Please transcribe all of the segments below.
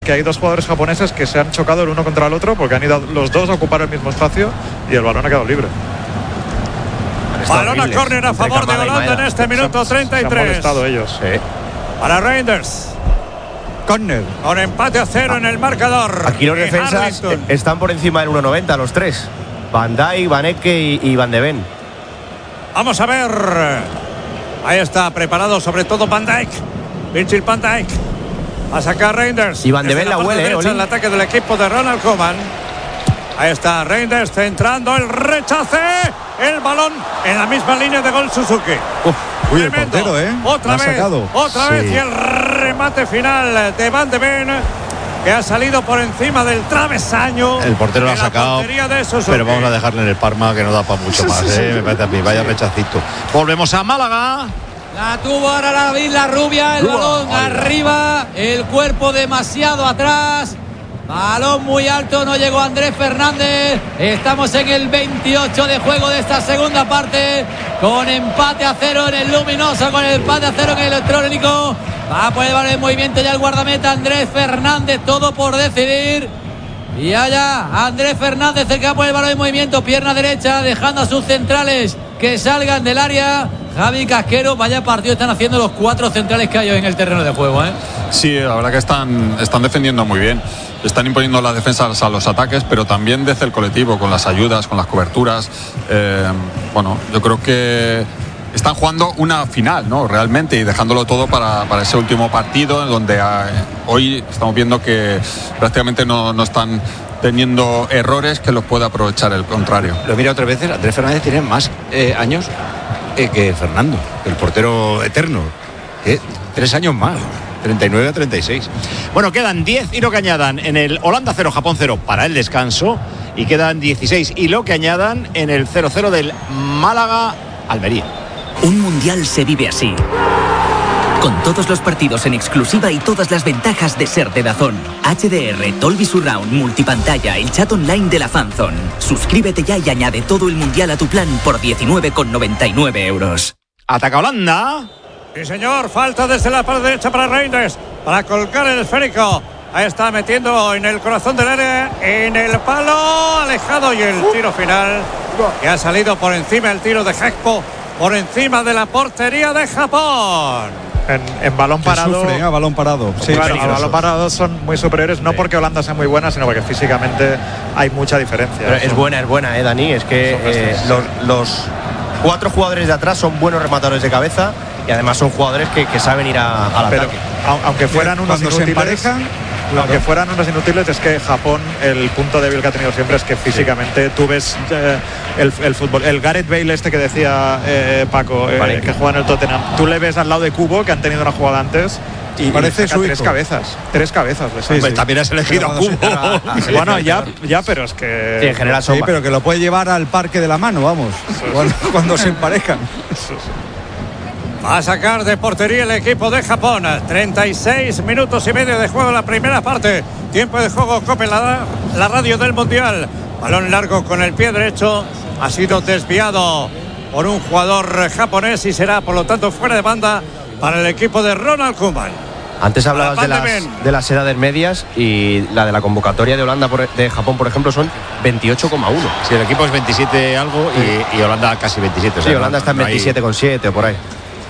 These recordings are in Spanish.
Que hay dos jugadores japoneses que se han chocado el uno contra el otro porque han ido los dos a ocupar el mismo espacio y el balón ha quedado libre. Balón a córner a favor de Holanda en este minuto 33. Se han molestado ellos. Sí. Para Reinders. Córner. Con empate a 0 en el marcador. Aquí los defensas Arlington están por encima del 1,90 los tres. Van Dijk, Van Ecke y Van de Ven. Vamos a ver. Ahí está, preparado sobre todo Van Dijk. Virgil van Dijk. A sacar Reinders. Y Van de Ven la huele, el ataque del equipo de Ronald Koeman. Ahí está Reinders centrando el rechace. El balón en la misma línea de gol Suzuki. Uy, el portero, Otra vez. Sacado. Otra vez. Y el remate final de Van de Ven, que ha salido por encima del travesaño. El portero lo ha sacado, pero vamos a dejarle en el Parma, que no da para mucho más, me parece a mí. Vaya rechacito. Volvemos a Málaga. La tuvo ahora la rubia, el balón arriba, el cuerpo demasiado atrás. Balón muy alto, no llegó Andrés Fernández. Estamos en el 28 de juego de esta segunda parte, con empate a 0 en el luminoso, con el empate a 0 en el electrónico. Va a poder valer el movimiento ya el guardameta Andrés Fernández, todo por decidir. Y allá Andrés Fernández, el que va a poner el balón en movimiento, pierna derecha, dejando a sus centrales que salgan del área. Javi Casquero, vaya partido están haciendo los cuatro centrales que hay hoy en el terreno de juego, ¿eh? Sí, la verdad que están defendiendo muy bien. Están imponiendo las defensas a los ataques, pero también desde el colectivo, con las ayudas, con las coberturas. Bueno, yo creo que están jugando una final, ¿no? Realmente, y dejándolo todo para ese último partido, donde hoy estamos viendo que prácticamente no están teniendo errores que los pueda aprovechar el contrario. Lo mira otras veces, Andrés Fernández tiene más años que Fernando, el portero eterno. 3 años más. 39 a 36. Bueno, quedan 10 y lo que añadan en el Holanda 0, Japón 0 para el descanso. Y quedan 16 y lo que añadan en el 0-0 del Málaga Almería. Un mundial se vive así. Con todos los partidos en exclusiva y todas las ventajas de ser de DAZN. HDR, Dolby Surround, multipantalla, el chat online de la Fanzone. Suscríbete ya y añade todo el mundial a tu plan por 19,99 euros. Ataca Holanda. Sí, señor, falta desde la parte derecha para Reinders, para colgar el esférico. Ahí está metiendo en el corazón del área, en el palo, alejado, y el tiro final, que ha salido por encima, el tiro de Gekpo, por encima de la portería de Japón. En balón parado. Sufre, balón parado. Sí, claro, a balón parado son muy superiores, no porque Holanda sea muy buena, sino porque físicamente hay mucha diferencia. Pero es buena, Dani. Es que los 4 jugadores de atrás son buenos rematadores de cabeza. Y además son jugadores que saben ir al ataque. Aunque fueran unos inútiles, aunque fueran unos inútiles, es que Japón, el punto débil que ha tenido siempre es que físicamente tú ves el fútbol. El Gareth Bale que decía Paco, que juega en el Tottenham, tú le ves al lado de Kubo, que han tenido una jugada antes, y parece su tres cabezas. Pues también has elegido a Kubo. Bueno, ya, pero es que sí, en general sí, pero que lo puede llevar al parque de la mano, vamos, cuando se emparejan. Va a sacar de portería el equipo de Japón. 36 minutos y medio de juego en la primera parte. Tiempo de juego, COPE, la radio del Mundial. Balón largo con el pie derecho. Ha sido desviado por un jugador japonés y será, por lo tanto, fuera de banda para el equipo de Ronald Koeman. Antes hablabas de las edades medias, y la de la convocatoria de Holanda de Japón, por ejemplo, son 28,1. Sí, el equipo es 27 algo y Holanda casi 27. Sí, Holanda está en 27,7 o por ahí.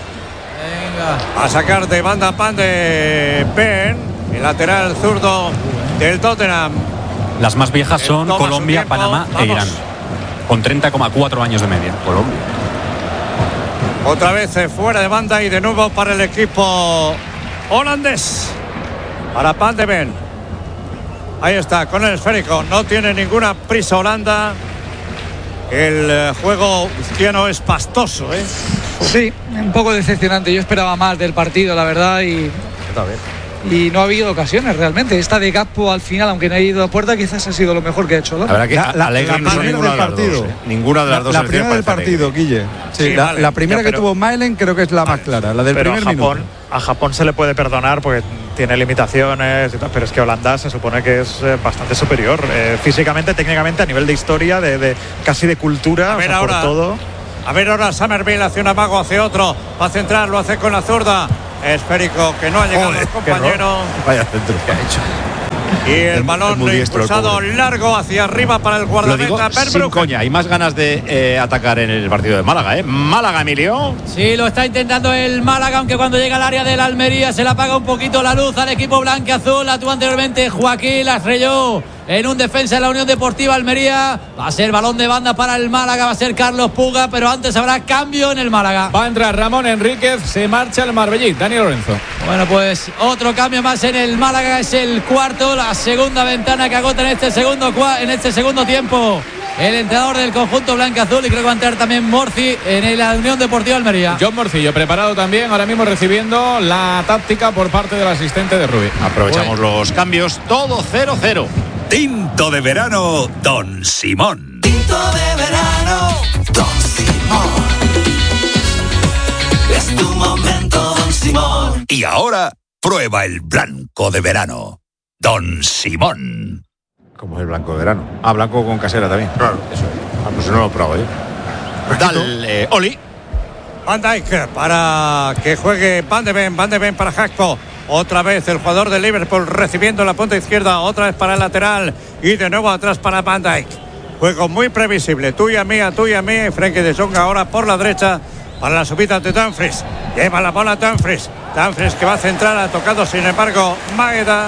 A sacar de banda Pan de Ben, el lateral zurdo del Tottenham. Las más viejas son Colombia, Panamá e Irán, con 30,4 años de media. Colombia. Otra vez fuera de banda y de nuevo para el equipo holandés. Para Pan de Ben. Ahí está, con el esférico. No tiene ninguna prisa Holanda. El juego izquierdo es pastoso, ¿eh? Sí, un poco decepcionante. Yo esperaba más del partido, la verdad, y no ha habido ocasiones realmente. Esta de Gakpo al final, aunque no ha ido a puerta, quizás ha sido lo mejor que ha hecho. La verdad que Alegre no son ninguna de las dos. Ninguna de las dos. La primera del partido, Guille. Sí, la primera que tuvo Mailen creo que es la más clara, la del primer minuto. A Japón se le puede perdonar porque tiene limitaciones y tal, pero es que Holanda se supone que es bastante superior físicamente, técnicamente, a nivel de historia, de casi de cultura, por todo. A ver ahora Summerville hace un amago, hace otro, va a centrar, lo hace con la zurda. Esférico que no ha llegado el compañero. Vaya centro que ha hecho. Y el balón impulsado largo hacia arriba para el guardameta sin coña, hay más ganas de atacar en el partido de Málaga, ¿eh? Málaga, Emilio. Sí, lo está intentando el Málaga, aunque cuando llega al área del Almería se le apaga un poquito la luz al equipo blanquiazul. La tuvo anteriormente Joaquín, la estrelló en un defensa de la Unión Deportiva Almería. Va a ser balón de banda para el Málaga, va a ser Carlos Puga, pero antes habrá cambio en el Málaga. Va a entrar Ramón Enríquez, se marcha el Marbellí, Dani Lorenzo. Bueno, pues otro cambio más en el Málaga, es el cuarto, la segunda ventana que agota en este segundo tiempo el entrenador del conjunto blanquiazul, y creo que va a entrar también Morci en la Unión Deportiva Almería. John Morcillo preparado también, ahora mismo recibiendo la táctica por parte del asistente de Rubí. Aprovechamos los cambios, todo 0-0. Tinto de verano Don Simón. Tinto de verano Don Simón. Es tu momento, Don Simón. Y ahora prueba el blanco de verano Don Simón. ¿Cómo es el blanco de verano? Ah, blanco con casera también. Claro, eso es. Pues no lo he probado yo. Dale, Oli. Van Dijk para que juegue Van de Ven para Gakpo. Otra vez el jugador de Liverpool recibiendo la punta izquierda, otra vez para el lateral y de nuevo atrás para Van Dijk. Juego muy previsible, tuya mía. Frenkie de Jong ahora por la derecha para la subida de Dumfries. Lleva la bola Dumfries que va a centrar, ha tocado sin embargo Maeda,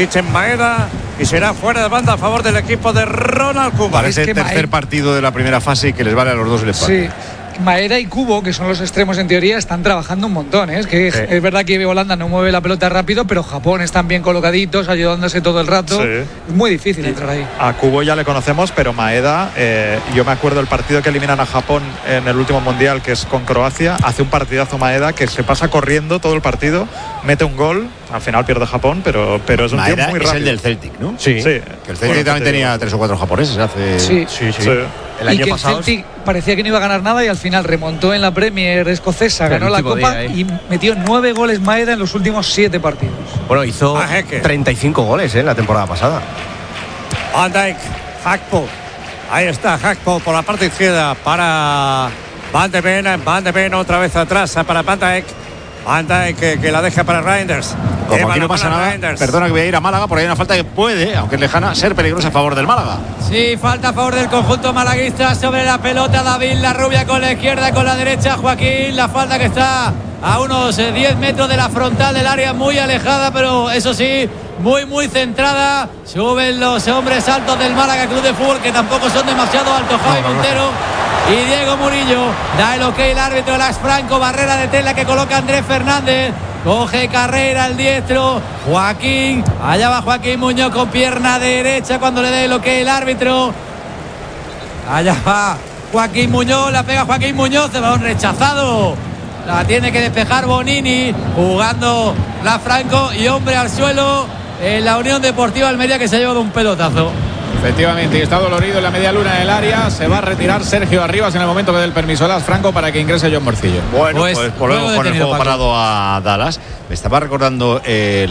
y será fuera de banda a favor del equipo de Ronald Koeman. Parece el tercer partido de la primera fase y que les vale a los dos el empate. Sí. Maeda y Kubo, que son los extremos en teoría, están trabajando un montón, ¿eh? Es que es verdad que Holanda no mueve la pelota rápido, pero Japón están bien colocaditos, ayudándose todo el rato. Sí. Es muy difícil entrar ahí. A Kubo ya le conocemos, pero Maeda, yo me acuerdo el partido que eliminan a Japón en el último mundial, que es con Croacia. Hace un partidazo Maeda que se pasa corriendo todo el partido, mete un gol, al final pierde Japón, pero es un Maeda tío muy rápido. Es el del Celtic, ¿no? Sí. Que el Celtic también tenía 3 o 4 japoneses hace... Sí. El año y pasado el Celtic parecía que no iba a ganar nada y al final remontó en la Premier escocesa, ganó la Copa y metió 9 goles Maeda en los últimos 7 partidos. Bueno, hizo 35 goles en la temporada pasada. Van Dijk, Gakpo. Ahí está Gakpo por la parte izquierda para Van de Ven otra vez atrás para Van Dijk. Van Dijk que la deja para Reinders. Como aquí no pasa nada, perdona que voy a ir a Málaga, porque hay una falta que puede, aunque es lejana, ser peligrosa a favor del Málaga. Sí, falta a favor del conjunto malaguista sobre la pelota. David Larrubia con la izquierda, con la derecha Joaquín. La falta que está a unos 10 metros de la frontal del área, muy alejada, pero eso sí, muy centrada. Suben los hombres altos del Málaga Club de Fútbol, que tampoco son demasiado altos. Javi Montero y Diego Murillo. Da el ok el árbitro, Alex Franco. Barrera de tela que coloca Andrés Fernández. Coge carrera el diestro Joaquín. Allá va Joaquín Muñoz con pierna derecha cuando le dé el ok el árbitro. Allá va Joaquín Muñoz. La pega Joaquín Muñoz. El balón rechazado. La tiene que despejar Bonini. Jugando la Franco. Y hombre al suelo en la Unión Deportiva Almería, que se ha llevado un pelotazo. Efectivamente, y está dolorido en la media luna del área. Se va a retirar Sergio Arribas en el momento que dé el permiso a Las Franco para que ingrese John Morcillo. Bueno, pues volvemos con el juego parado a Dallas. Me estaba recordando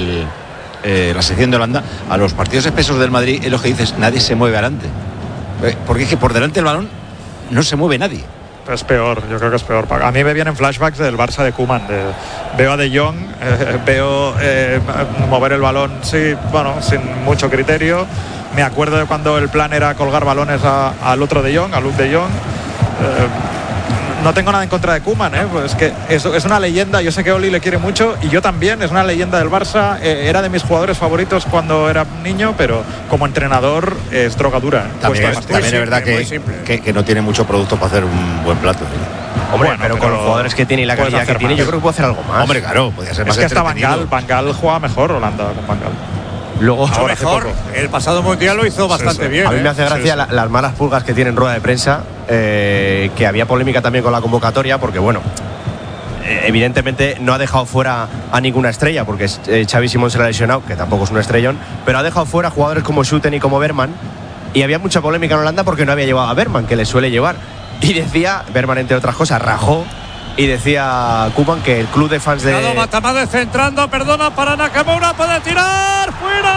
la sección de Holanda. A los partidos espesos del Madrid, es lo que dices, nadie se mueve adelante. Porque es que por delante del balón no se mueve nadie. Es peor, yo creo que es peor. A mí me vienen flashbacks del Barça de Koeman. Veo a De Jong, veo mover el balón, sí, bueno, sin mucho criterio. Me acuerdo de cuando el plan era colgar balones al otro De Jong, a Luke De Jong. No tengo nada en contra de Koeman, pues que es una leyenda. Yo sé que Oli le quiere mucho y yo también. Es una leyenda del Barça. Era de mis jugadores favoritos cuando era niño, pero como entrenador es drogadura. También es verdad que no tiene mucho producto para hacer un buen plato. Hombre, pero con los jugadores que tiene y la calidad que tiene, yo creo que puede hacer algo más. Hombre, claro, podría ser más. Es que hasta Van Gaal juega mejor Holanda con Van Gaal. Luego, ahora mejor, el pasado mundial lo hizo bastante bien. A mí me hace gracia las malas pulgas que tiene en rueda de prensa, que había polémica también con la convocatoria, porque bueno, evidentemente no ha dejado fuera a ninguna estrella, porque Xavi Simón se la ha lesionado, que tampoco es un estrellón, pero ha dejado fuera jugadores como Schouten y como Bergman, y había mucha polémica en Holanda porque no había llevado a Bergman, que le suele llevar, y decía, Bergman entre otras cosas, rajó, y decía Koeman que el club de fans de... Matamade centrando, perdona para Nakamura, puede tirar,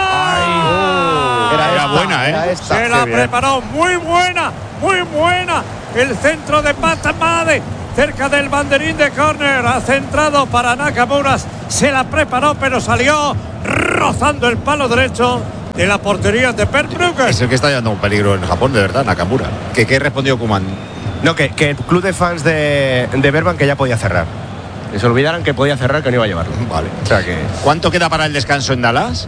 fuera. Era buena, Se la preparó, muy buena. El centro de Matamade, cerca del banderín de córner, ha centrado para Nakamura, se la preparó, pero salió rozando el palo derecho de la portería de Perbrugge. Es el que está llevando un peligro en Japón, de verdad, Nakamura. ¿Qué respondió Koeman? No, que el club de fans de Berban que ya podía cerrar. Que se olvidaran que podía cerrar, que no iba a llevarlo. Vale. O sea que... ¿Cuánto queda para el descanso en Dallas?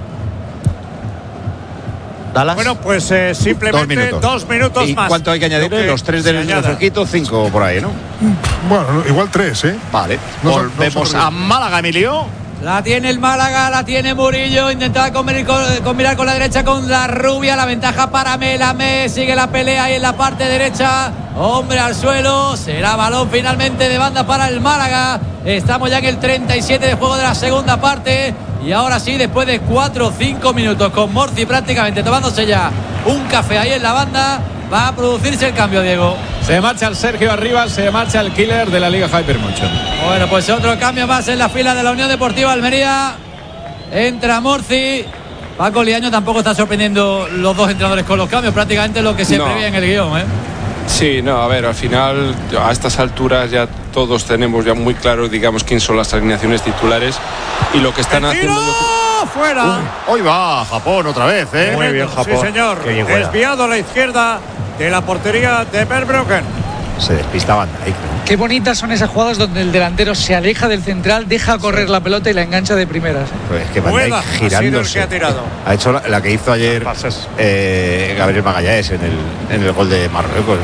Bueno, pues simplemente 2 minutos ¿Y más. cuánto hay que añadir? Los 3 del refresquito, 5 por ahí, ¿no? Bueno, igual 3, ¿eh? Vale. Volvemos a Málaga, Emilio. La tiene el Málaga, la tiene Murillo, intentaba combinar con la derecha con la rubia, la ventaja para Melamé, sigue la pelea ahí en la parte derecha, hombre al suelo, será balón finalmente de banda para el Málaga. Estamos ya en el 37 de juego de la segunda parte y ahora sí, después de 4 o 5 minutos con Morci prácticamente tomándose ya un café ahí en la banda, va a producirse el cambio, Diego. Se marcha el Sergio Arribas, se marcha el killer de la Liga Hypermotion. Bueno, pues otro cambio más en la fila de la Unión Deportiva Almería. Entra Morci. Paco Liaño tampoco está sorprendiendo los dos entrenadores con los cambios, prácticamente lo que se prevé en el guión, ¿eh? Sí, no, a ver, al final a estas alturas ya todos tenemos ya muy claro, digamos, quién son las alineaciones titulares y lo que están haciendo. Fuera. Hoy va Japón otra vez, ¿eh? Muy bien, Japón. Sí, señor. Desviado a la izquierda de la portería de Verbrugge. Se despistaban ahí. Qué bonitas son esas jugadas donde el delantero se aleja del central, deja correr la pelota y la engancha de primeras. Pues es que Van Dijk girándose. Ha hecho la que hizo ayer Gabriel Magallanes en el gol de Marruecos.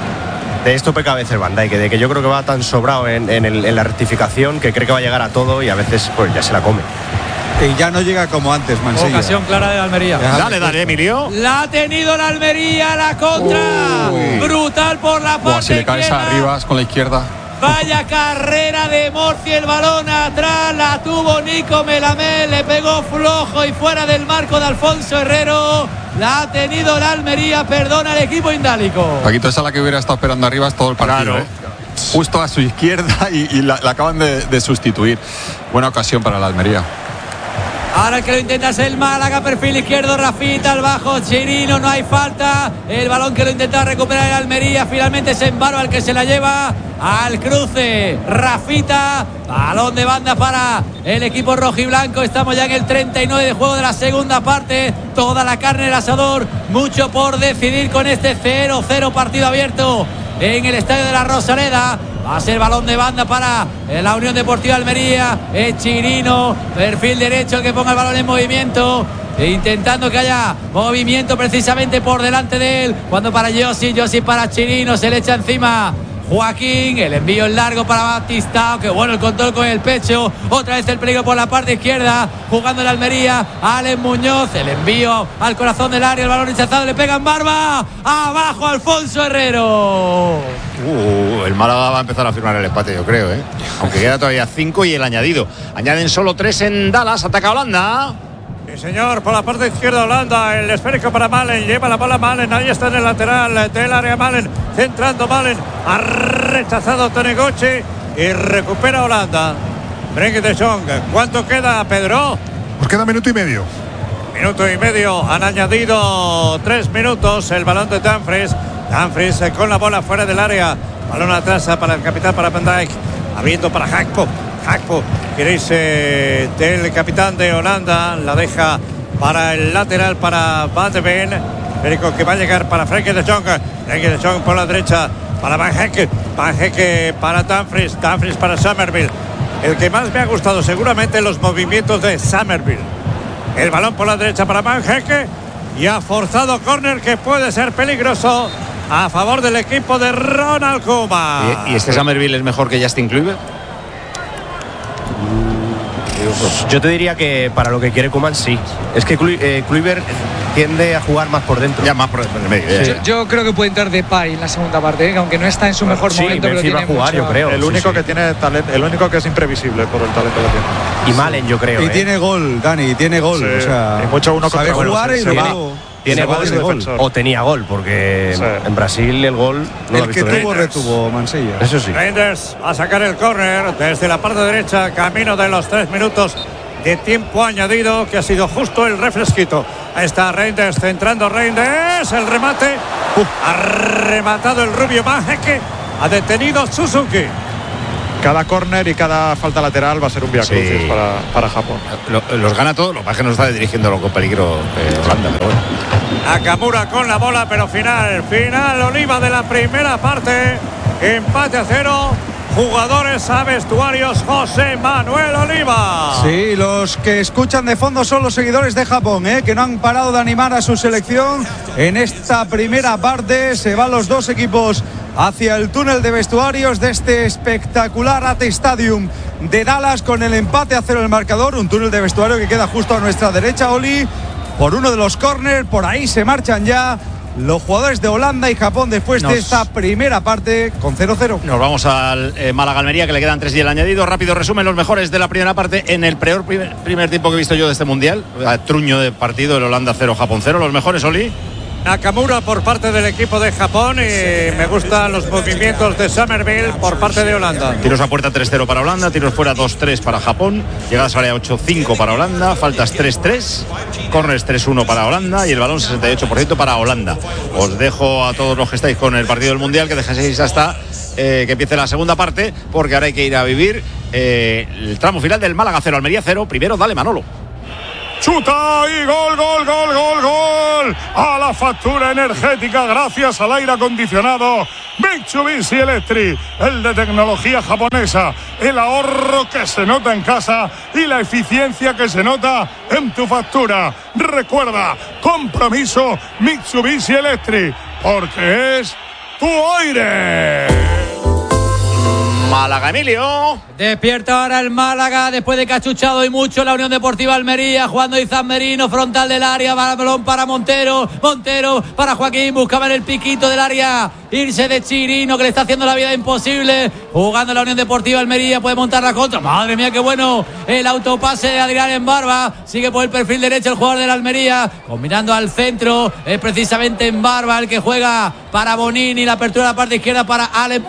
De esto peca a veces Van Dijk, de que yo creo que va tan sobrado en la rectificación que cree que va a llegar a todo y a veces pues ya se la come. Y ya no llega como antes, Mansilla. Ocasión clara de Almería. Dale, Emilio. La ha tenido la Almería, la contra. Brutal por la parte si le caes izquierda. arriba con la izquierda. Vaya carrera de Morci, el balón atrás, la tuvo Nico Melamé, le pegó flojo y fuera del marco de Alfonso Herrero. La ha tenido la Almería, perdona el equipo indálico. Paquito, esa es la que hubiera estado esperando arriba es todo el partido. Claro. Justo a su izquierda y la acaban de sustituir. Buena ocasión para la Almería. Ahora el que lo intenta es el Málaga, perfil izquierdo, Rafita, al bajo, Chirino, no hay falta. El balón que lo intentaba recuperar el Almería, finalmente es Embaro al que se la lleva al cruce. Rafita, balón de banda para el equipo rojiblanco. Estamos ya en el 39 de juego de la segunda parte. Toda la carne del asador, mucho por decidir con este 0-0 partido abierto en el estadio de la Rosaleda. Va a ser balón de banda para la Unión Deportiva Almería. Es Chirino, perfil derecho, el que ponga el balón en movimiento, intentando que haya movimiento precisamente por delante de él. Cuando para Yossi para Chirino, se le echa encima Joaquín, el envío en largo para Batistao, que bueno el control con el pecho, otra vez el peligro por la parte izquierda, jugando en la Almería, Alex Muñoz, el envío al corazón del área, el balón rechazado, le pega en barba, abajo Alfonso Herrero. El Málaga va a empezar a firmar el empate, yo creo, ¿eh? Aunque queda todavía 5 y el añadido. Añaden solo 3 en Dallas, ataca Holanda. Sí, señor, por la parte izquierda Holanda, el esférico para Malen, lleva la bola Malen, ahí está en el lateral del área Malen, centrando Malen, ha rechazado Tonegoche y recupera Holanda. Frenkie de Jong, ¿cuánto queda, Pedro? Pues queda minuto y medio. Minuto y medio, han añadido 3 minutos, el balón de Dumfries con la bola fuera del área, balón atrás para el capitán, para Van Dijk, abriendo para Gakpo, queréis del capitán de Holanda, la deja para el lateral para Van de Ven, Federico que va a llegar para Frenkie de Jong por la derecha para Van Hecke para Dumfries para Summerville. El que más me ha gustado seguramente los movimientos de Summerville. El balón por la derecha para Van Hecke y ha forzado córner que puede ser peligroso a favor del equipo de Ronald Koeman. ¿Y este Summerville es mejor que Justin Kluivert? Yo te diría que para lo que quiere Koeman sí. Es que Kluivert tiende a jugar más por dentro. Ya más por el medio. Sí. Yo creo que puede entrar Depay en la segunda parte, aunque no está en su mejor momento, pero tiene va a jugar, yo creo. El único que tiene talento, el único que es imprevisible por el talento que tiene. Y Malen, yo creo. Y tiene gol, Dani, tiene gol. Sí. O sea, y mucho uno sabe contra jugar y luego tiene gol o tenía gol, porque en Brasil el gol no el que tuvo retuvo Mansilla. Eso sí. Reinders a sacar el córner desde la parte derecha, camino de los 3 minutos de tiempo añadido, que ha sido justo el refresquito. Ahí está Reinders, centrando Reinders, el remate, ha rematado el rubio Van Hecke, ha detenido Suzuki. cada córner y cada falta lateral va a ser un viacrucis para Japón. Los gana todos, lo que pasa es que no está dirigiendo con peligro Holanda, pero bueno. Nakamura con la bola, pero final Oliva de la primera parte. Empate a 0. Jugadores a vestuarios, José Manuel Oliva. Sí, los que escuchan de fondo son los seguidores de Japón, que no han parado de animar a su selección en esta primera parte. Se van los dos equipos hacia el túnel de vestuarios de este espectacular AT Stadium de Dallas, con el empate a 0 el marcador. Un túnel de vestuario que queda justo a nuestra derecha, Oli, por uno de los córner. Por ahí se marchan ya los jugadores de Holanda y Japón después de esta primera parte con 0-0. Nos vamos al Málaga-Almería, que le quedan 3 y el añadido. Rápido resumen, los mejores de la primera parte en el peor primer tiempo que he visto yo de este Mundial. Truño de partido, el Holanda 0, Japón 0. Los mejores, Oli. Nakamura por parte del equipo de Japón, y me gustan los movimientos de Summerville por parte de Holanda. Tiros a puerta 3-0 para Holanda, tiros fuera 2-3 para Japón, llegadas a área 8-5 para Holanda, faltas 3-3, corners 3-1 para Holanda y el balón 68% para Holanda. Os dejo a todos los que estáis con el partido del Mundial que dejéis hasta que empiece la segunda parte, porque ahora hay que ir a vivir el tramo final del Málaga 0, Almería 0. Primero, dale Manolo. Chuta y gol, gol, gol, gol, gol. A la factura energética gracias al aire acondicionado Mitsubishi Electric, el de tecnología japonesa. El ahorro que se nota en casa y la eficiencia que se nota en tu factura. Recuerda, compromiso Mitsubishi Electric, porque es tu aire. Málaga, Emilio. Despierta ahora el Málaga después de que ha chuchado y mucho la Unión Deportiva Almería, jugando Izan Merino, frontal del área, balón para Montero para Joaquín, buscaba en el piquito del área irse de Chirino, que le está haciendo la vida imposible, jugando la Unión Deportiva Almería, puede montar la contra, madre mía qué bueno el autopase de Adrián en Barba, sigue por el perfil derecho el jugador de la Almería, combinando al centro, es precisamente en Barba el que juega para Bonini, la apertura de la parte izquierda para Alex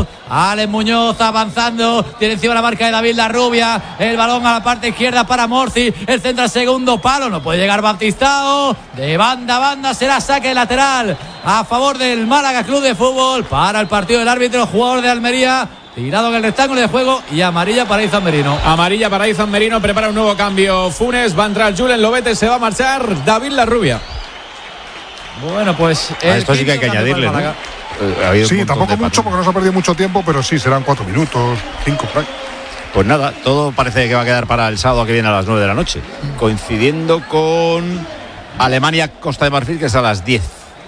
Muñoz avanzando, tiene encima la marca de David Larrubia, el balón a la parte izquierda para Morci, el centro al segundo palo, no puede llegar Baptistao, de banda a banda será saque lateral a favor del Málaga Club de Fútbol. Para el partido del árbitro, jugador de Almería tirado en el rectángulo de juego, y amarilla para Izan Merino. Amarilla para Izan Merino, prepara un nuevo cambio Funes, va a entrar Julen Lobete, se va a marchar David Larrubia. Bueno, pues esto sí que hay que añadirle, ¿no? Sí, tampoco mucho porque no se ha perdido mucho tiempo, pero sí, serán 4 minutos, 5 por ahí. Pues nada, todo parece que va a quedar para el sábado que viene a las 9 de la noche, coincidiendo con Alemania-Costa de Marfil, que es a las 10.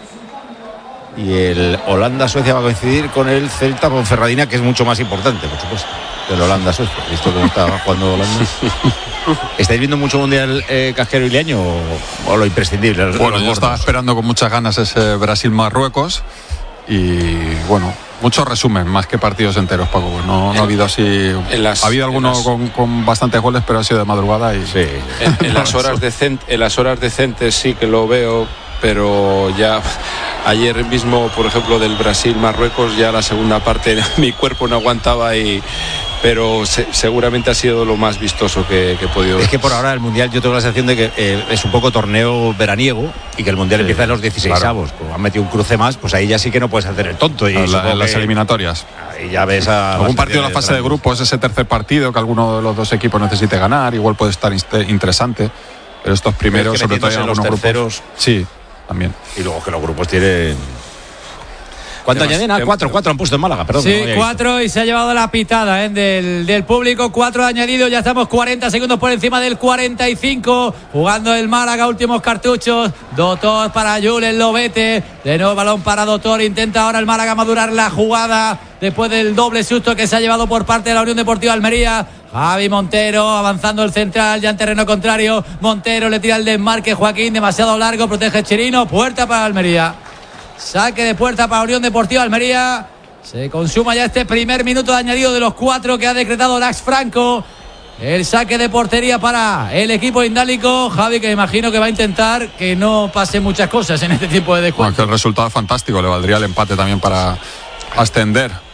Y el Holanda-Suecia va a coincidir con el Celta-Ponferradina, que es mucho más importante, por supuesto, que el Holanda-Suecia. ¿Visto cómo está jugando Holanda? ¿Estáis viendo mucho Mundial Casquero y Leaño o lo imprescindible? Bueno, yo estaba esperando con muchas ganas ese Brasil-Marruecos. Y bueno, mucho resumen, más que partidos enteros, Paco. No ha habido así. Ha habido algunos con bastantes goles, pero ha sido de madrugada. Y sí. En las horas decentes sí que lo veo, pero ya ayer mismo, por ejemplo, del Brasil-Marruecos, ya la segunda parte mi cuerpo no aguantaba, pero seguramente ha sido lo más vistoso que he podido ver. Es que por ahora el Mundial yo tengo la sensación de que es un poco torneo veraniego y que el Mundial empieza en los 16avos. Claro. Como han metido un cruce más, pues ahí ya sí que no puedes hacer el tonto. Y en las eliminatorias. Ahí ya ves a algún partido de la fase de grupos, ese tercer partido que alguno de los dos equipos necesite ganar, igual puede estar interesante. Pero estos primeros, sobre todo en los terceros, grupos, sí, también. Y luego que los grupos tienen. ¿Cuánto añaden? 4 han puesto en Málaga, perdón. Sí, 4 y se ha llevado la pitada del público. 4 añadidos, ya estamos 40 segundos por encima del 45. Jugando el Málaga, últimos cartuchos. Dotor para Julen Lobete. De nuevo balón para Dotor. Intenta ahora el Málaga madurar la jugada después del doble susto que se ha llevado por parte de la Unión Deportiva Almería. Javi Montero avanzando el central ya en terreno contrario. Montero le tira el desmarque, Joaquín demasiado largo, protege Chirino, puerta para Almería. Saque de puerta para Unión Deportiva Almería. Se consuma ya este primer minuto de añadido de los 4 que ha decretado Lax Franco. El saque de portería para el equipo indálico. Javi, que me imagino que va a intentar que no pase muchas cosas en este tipo de descuento. Bueno, que el resultado es fantástico, le valdría el empate también para ascender.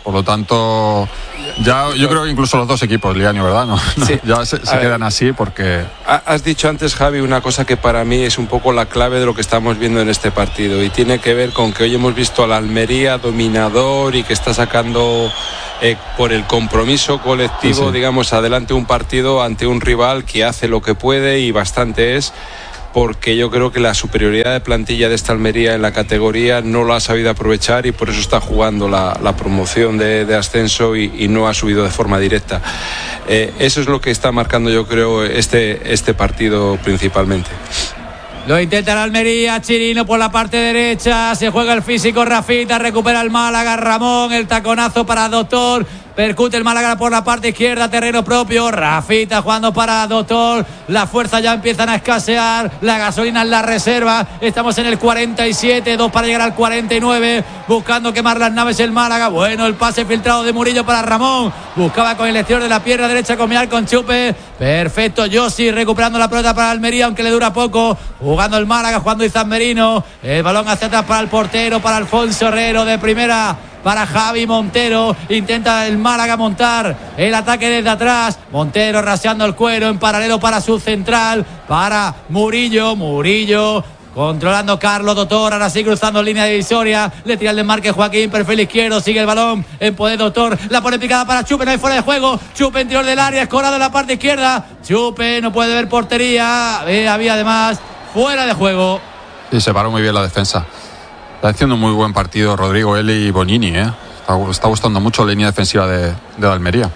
Por lo tanto, ya yo creo que incluso los dos equipos, Liani, ¿verdad? No, Sí. ya se quedan así porque... Has dicho antes, Javi, una cosa que para mí es un poco la clave de lo que estamos viendo en este partido y tiene que ver con que hoy hemos visto al Almería dominador y que está sacando por el compromiso colectivo, digamos, adelante un partido ante un rival que hace lo que puede y bastante es, porque yo creo que la superioridad de plantilla de esta Almería en la categoría no lo ha sabido aprovechar y por eso está jugando la promoción de ascenso y no ha subido de forma directa. Eso es lo que está marcando, yo creo, este partido principalmente. Lo intenta el Almería, Chirino por la parte derecha, se juega el físico Rafita, recupera el Málaga, Ramón, el taconazo para Doctor. Percute el Málaga por la parte izquierda, terreno propio. Rafita jugando para Doctor. Las fuerzas ya empiezan a escasear. La gasolina en la reserva. Estamos en el 47, 2 para llegar al 49. Buscando quemar las naves el Málaga. Bueno, el pase filtrado de Murillo para Ramón. Buscaba con el exterior de la pierna derecha combinar con Chupe. Perfecto, Yossi recuperando la pelota para Almería, aunque le dura poco. Jugando el Málaga, jugando Izan Merino. El balón hacia atrás para el portero, para Alfonso Herrero de primera. Para Javi Montero, intenta el Málaga montar el ataque desde atrás. Montero raseando el cuero en paralelo para su central, para Murillo. Controlando Carlos Doctor, ahora sí cruzando línea divisoria. Le tira el desmarque Joaquín, perfil izquierdo, sigue el balón en poder Doctor. La pone picada para Chupe, no hay fuera de juego. Chupe interior del área, escorado en la parte izquierda. Chupe no puede ver portería. Había además fuera de juego. Sí, se paró muy bien la defensa. Está haciendo un muy buen partido Rodrigo, Eli y Bonini, Está gustando mucho la línea defensiva de Almería.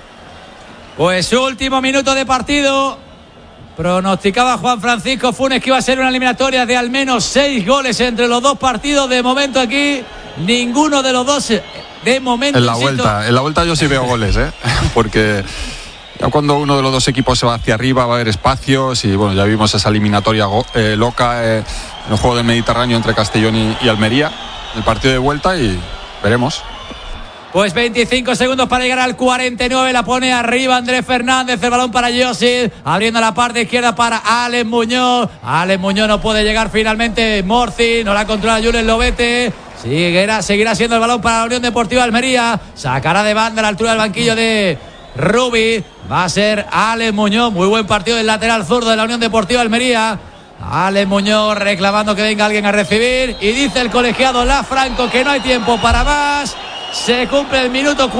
Pues último minuto de partido. Pronosticaba Juan Francisco Funes que iba a ser una eliminatoria de al menos 6 goles entre los dos partidos. De momento aquí, ninguno de los dos, de momento. En la vuelta yo sí veo goles, porque ya cuando uno de los dos equipos se va hacia arriba va a haber espacios y bueno, ya vimos esa eliminatoria loca en el juego del Mediterráneo entre Castellón y Almería, el partido de vuelta, y veremos. Pues 25 segundos para llegar al 49, la pone arriba Andrés Fernández, el balón para Yossi, abriendo la parte izquierda para Alex Muñoz. Alex Muñoz no puede llegar finalmente, Morci, no la controla Julen Lobete. Seguirá siendo el balón para la Unión Deportiva Almería, sacará de banda a la altura del banquillo de Rubi, va a ser Alex Muñoz. Muy buen partido del lateral zurdo de la Unión Deportiva Almería. Alex Muñoz reclamando que venga alguien a recibir y dice el colegiado Lafranco que no hay tiempo para más. Se cumple el minuto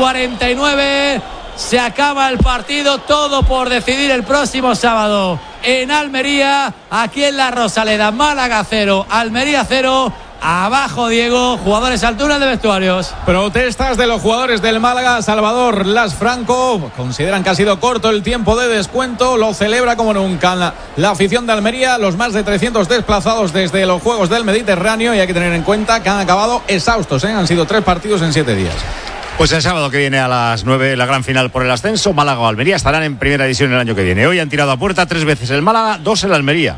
49, se acaba el partido, todo por decidir el próximo sábado en Almería, aquí en la Rosaleda. Málaga 0, Almería 0. Abajo, Diego, jugadores al túnel de vestuarios. Protestas de los jugadores del Málaga. Salvador Lafranco consideran que ha sido corto el tiempo de descuento. Lo celebra como nunca la afición de Almería. Los más de 300 desplazados desde los Juegos del Mediterráneo. Y hay que tener en cuenta que han acabado exhaustos, Han sido 3 partidos en 7 días. Pues el sábado que viene a las 9 la gran final por el ascenso. Málaga o Almería estarán en primera división el año que viene. Hoy han tirado a puerta 3 veces el Málaga, 2 el Almería.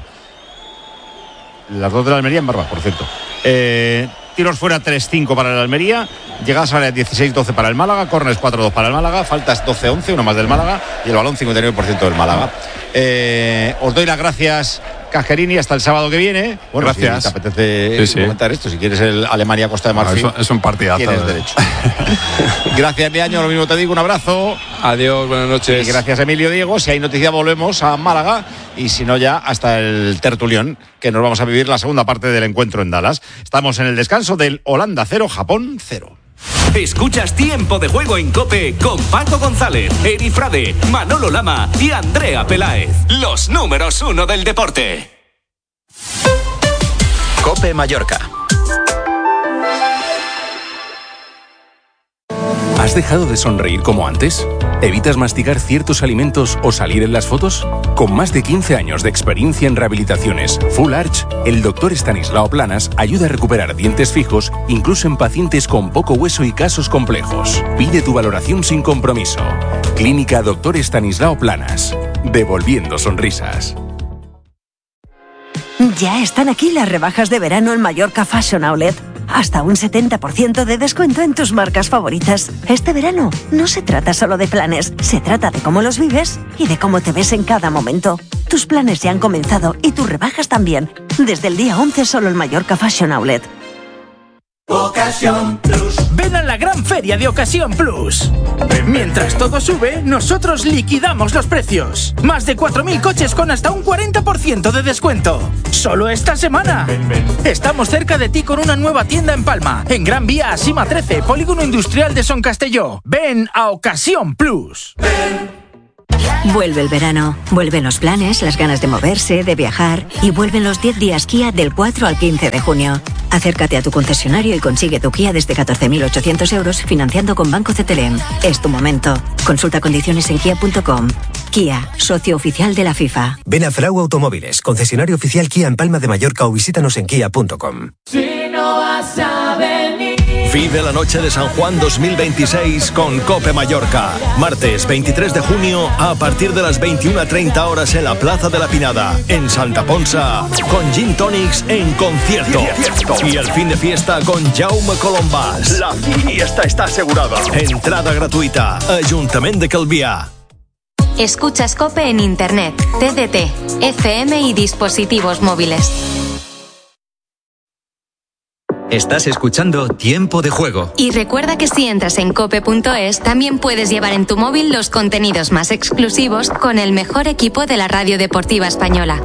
Las 2 de la Almería en Barba, por cierto. Tiros fuera 3-5 para el Almería, llegadas a área 16-12 para el Málaga, córners 4-2 para el Málaga, faltas 12-11, uno más del Málaga y el balón 59% del Málaga. Os doy las gracias, Cajerini, hasta el sábado que viene. Bueno, gracias. Si te apetece comentar esto, si quieres el Alemania-Costa de Marfil, es un partidazo. Tienes derecho. Gracias, Leaño, lo mismo te digo, un abrazo. Adiós, buenas noches. Y gracias, Emilio, Diego. Si hay noticia volvemos a Málaga y si no ya hasta el tertulión, que nos vamos a vivir la segunda parte del encuentro en Dallas. Estamos en el descanso del Holanda 0, Japón 0. Escuchas Tiempo de Juego en COPE con Paco González, Eri Frade, Manolo Lama y Andrea Peláez. Los números 1 del deporte. COPE Mallorca. ¿Has dejado de sonreír como antes? ¿Evitas masticar ciertos alimentos o salir en las fotos? Con más de 15 años de experiencia en rehabilitaciones Full Arch, el Dr. Estanislao Planas ayuda a recuperar dientes fijos incluso en pacientes con poco hueso y casos complejos. Pide tu valoración sin compromiso. Clínica Dr. Estanislao Planas. Devolviendo sonrisas. Ya están aquí las rebajas de verano en Mallorca Fashion Outlet. Hasta un 70% de descuento en tus marcas favoritas. Este verano no se trata solo de planes, se trata de cómo los vives y de cómo te ves en cada momento. Tus planes ya han comenzado y tus rebajas también. Desde el día 11 solo en Mallorca Fashion Outlet. Ocasión Plus. Ven a la gran feria de Ocasión Plus. Mientras todo sube, nosotros liquidamos los precios. Más de 4.000 coches con hasta un 40% de descuento. Solo esta semana. Estamos cerca de ti con una nueva tienda en Palma, en Gran Vía Asima 13, Polígono Industrial de Son Castelló. Ven a Ocasión Plus. Vuelve el verano, vuelven los planes, las ganas de moverse, de viajar y vuelven los 10 días Kia del 4 al 15 de junio. Acércate a tu concesionario y consigue tu Kia desde 14.800 euros financiando con Banco CTLM. Es tu momento. Consulta condiciones en kia.com. Kia, socio oficial de la FIFA. Ven a Frau Automóviles, concesionario oficial Kia en Palma de Mallorca o visítanos en kia.com. Si no vas a venir. Vive la noche de San Juan 2026 con COPE Mallorca. Martes 23 de junio a partir de las 21:30 horas en la Plaza de la Pinada, en Santa Ponsa, con Gin Tonics en concierto. Y el fin de fiesta con Jaume Colombás. La fiesta está asegurada. Entrada gratuita. Ayuntamiento de Calviá. Escuchas COPE en Internet, TDT, FM y dispositivos móviles. Estás escuchando Tiempo de Juego. Y recuerda que si entras en cope.es también puedes llevar en tu móvil los contenidos más exclusivos con el mejor equipo de la radio deportiva española.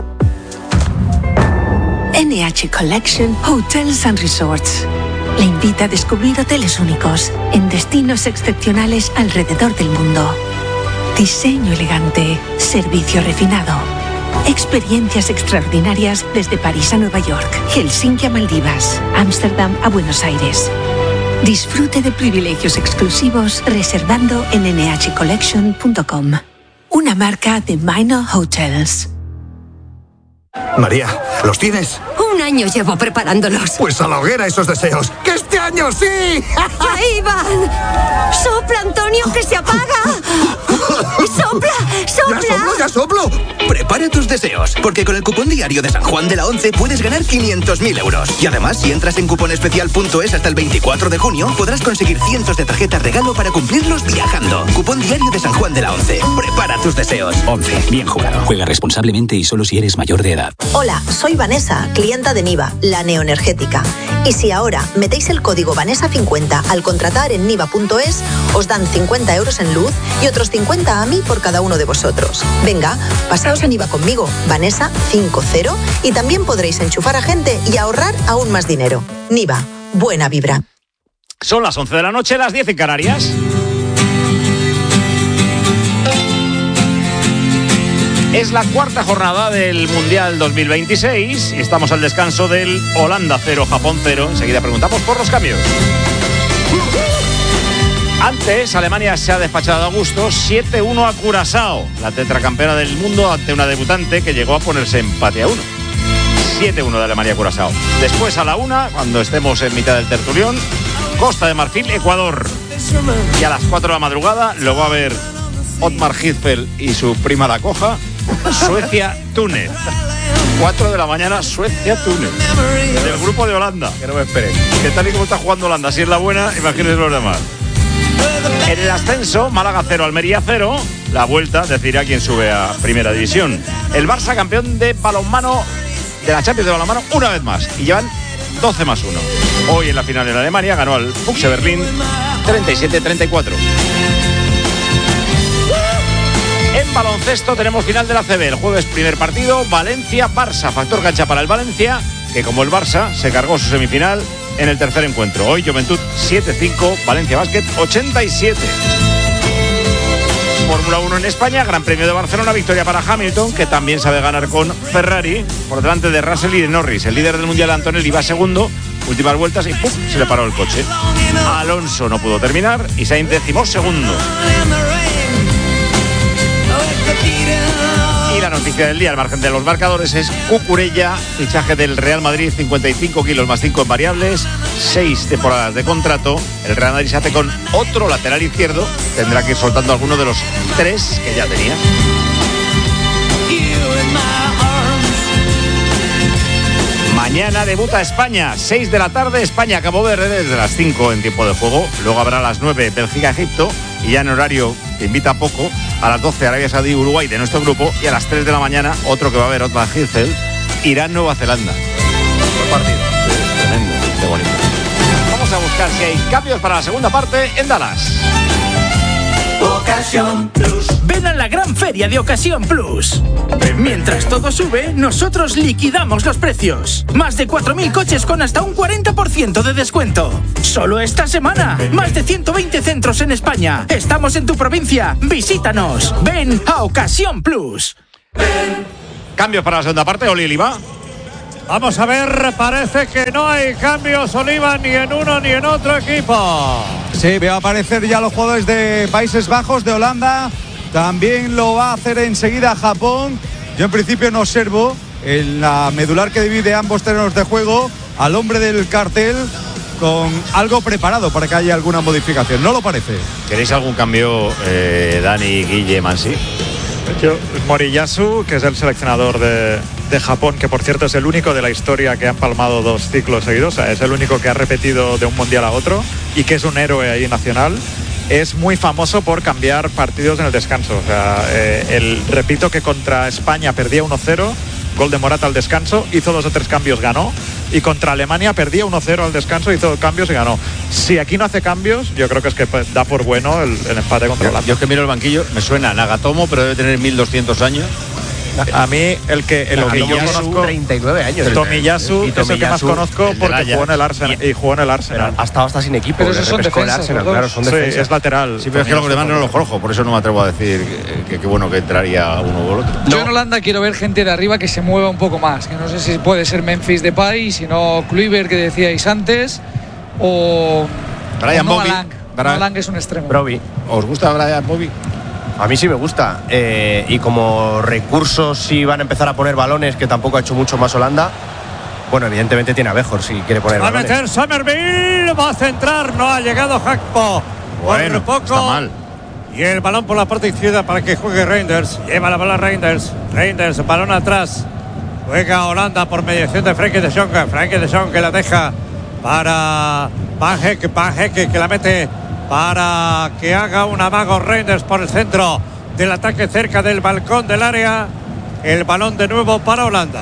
NH Collection Hotels and Resorts le invita a descubrir hoteles únicos en destinos excepcionales alrededor del mundo. Diseño elegante, servicio refinado. Experiencias extraordinarias desde París a Nueva York, Helsinki a Maldivas, Ámsterdam a Buenos Aires. Disfrute de privilegios exclusivos reservando en nhcollection.com. Una marca de Minor Hotels. María, ¿los tienes? Un año llevo preparándolos. Pues a la hoguera esos deseos. ¡Que este año sí! ¡Ahí van! ¡Sopla, Antonio, que se apaga! ¡Sopla, sopla! ¡Ya soplo! Prepara tus deseos, porque con el cupón diario de San Juan de la 11 puedes ganar 500.000 euros. Y además, si entras en cuponespecial.es hasta el 24 de junio, podrás conseguir cientos de tarjetas regalo para cumplirlos viajando. Cupón diario de San Juan de la 11. Prepara tus deseos. 11. Bien jugado. Juega responsablemente y solo si eres mayor de edad. Hola, soy Vanessa, clienta de Niva, la neoenergética. Y si ahora metéis el código Vanessa50 al contratar en niva.es, os dan 50 euros en luz y otros 50 a mí por cada uno de vosotros. Venga, pasaos a Niva conmigo, Vanessa50, y también podréis enchufar a gente y ahorrar aún más dinero. Niva, buena vibra. Son las 11 de la noche, las 10 en Canarias. Es la cuarta jornada del Mundial 2026 y estamos al descanso del Holanda 0, Japón 0. Enseguida preguntamos por los cambios. Antes, Alemania se ha despachado a gusto 7-1 a Curazao, la tetracampeona del mundo, ante una debutante que llegó a ponerse empate a 1. 7-1 de Alemania a Curazao. Después a la 1, cuando estemos en mitad del tertulión, Costa de Marfil, Ecuador. Y a las 4 de la madrugada lo va a ver Otmar Hitzfeld y su prima la Coja, Suecia, Túnez. 4 de la mañana, Suecia, Túnez. Del grupo de Holanda. Que no me esperen. Que tal y como está jugando Holanda, si es la buena, imagínense los demás. En el ascenso, Málaga 0, Almería 0. La vuelta decidirá quién sube a Primera División. El Barça, campeón de balonmano, de la Champions de balonmano, una vez más. Y llevan 12+1. Hoy en la final en Alemania ganó al Füchse Berlín 37-34. En baloncesto tenemos final de la ACB. El jueves primer partido, Valencia-Barça. Factor cancha para el Valencia, que como el Barça se cargó su semifinal en el tercer encuentro. Hoy Juventud 7-5, Valencia Básquet 87. Fórmula 1 en España, Gran Premio de Barcelona, victoria para Hamilton, que también sabe ganar con Ferrari, por delante de Russell y de Norris. El líder del Mundial, Antonelli, va segundo, últimas vueltas y ¡pum!, se le paró el coche. Alonso no pudo terminar y Sainz 12º. Y la noticia del día, al margen de los marcadores, es Cucurella, fichaje del Real Madrid, 55 kilos más 5 en variables, 6 temporadas de contrato. El Real Madrid se hace con otro lateral izquierdo, tendrá que ir soltando alguno de los 3 que ya tenía. Mañana debuta España, 6 de la tarde, España-Cabo Verde, desde las 5 en tiempo de juego. Luego habrá a las 9 Bélgica-Egipto, y ya en horario que invita poco, a las 12 Arabia Saudí-Uruguay de nuestro grupo, y a las 3 de la mañana otro que va a haber, Otmar Hitzfeld, Irán-Nueva Zelanda. Buen partido, tremendo, qué bonito. Vamos a buscar buscar si hay cambios para la segunda parte en Dallas. Ocasión Plus. Ven a la gran feria de Ocasión Plus. Mientras todo sube, nosotros liquidamos los precios. Más de 4.000 coches con hasta un 40% de descuento. Solo esta semana. Más de 120 centros en España. Estamos en tu provincia. Visítanos. Ven a Ocasión Plus. Cambios para la segunda parte, Oli Oliva. Vamos a ver, parece que no hay cambios, Oliva, ni en uno ni en otro equipo. Sí, veo aparecer ya los jugadores de Países Bajos, de Holanda. También lo va a hacer enseguida Japón. Yo en principio no observo en la medular que divide ambos terrenos de juego al hombre del cartel con algo preparado para que haya alguna modificación. ¿No lo parece? ¿Queréis algún cambio, Dani, Guille, Mansi? Moriyasu, que es el seleccionador de Japón, que por cierto es el único de la historia que ha empalmado 2 ciclos seguidos, o sea, es el único que ha repetido de un mundial a otro y que es un héroe ahí nacional. Es muy famoso por cambiar partidos en el descanso. O sea, repito que contra España perdía 1-0, gol de Morata al descanso, hizo 2 o 3 cambios, ganó. Y contra Alemania perdía 1-0 al descanso, hizo cambios y ganó. Si aquí no hace cambios, yo creo que es que da por bueno el empate contra Holanda. Yo es que miro el banquillo, me suena Nagatomo, pero debe tener 1200 años. A mí el que más conozco, 39 años. Tomiyasu es el que más conozco porque jugó en el Arsenal y jugó en el Arsenal. Ha estado hasta sin equipo. Pero esos son defensas, claro, son defensas. Sí, es lateral. Sí, pero es que los demás no los conozco, por eso no me atrevo a decir que bueno que entraría uno o el otro. Yo en Holanda quiero ver gente de arriba que se mueva un poco más, que no sé si puede ser Memphis Depay, sino Kluivert, que decíais antes, o Brian Bobby. Malang es un extremo. Broby. ¿Os gusta Brian Bobby? A mí sí me gusta. Y como recursos, si van a empezar a poner balones, que tampoco ha hecho mucho más Holanda, bueno, evidentemente tiene a Bejor si quiere poner balones. Va a meter Somerville, va a centrar, no ha llegado Gakpo. Bueno, poco. Está mal. Y el balón por la parte izquierda para que juegue Reinders. Lleva la bola Reinders, balón atrás. Juega Holanda por mediación de Frenkie de Jong. Frenkie de Jong que la deja para Van Hecke que la mete para que haga un amago Reinders por el centro del ataque cerca del balcón del área. El balón de nuevo para Holanda.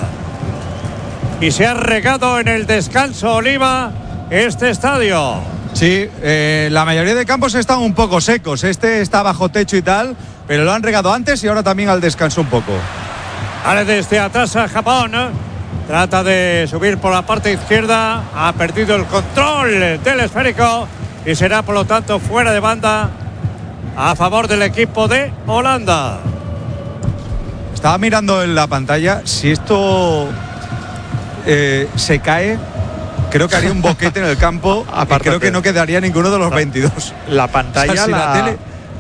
Y se ha regado en el descanso, Oliva, este estadio. Sí, la mayoría de campos están un poco secos. Este está bajo techo y tal, pero lo han regado antes y ahora también al descanso un poco. Vale, desde atrás a Japón. Trata de subir por la parte izquierda. Ha perdido el control del esférico y será por lo tanto fuera de banda a favor del equipo de Holanda. Estaba mirando en la pantalla. Si esto se cae, creo que haría un boquete en el campo. Y creo que no quedaría ninguno de los 22. La pantalla, o sea, si la tele...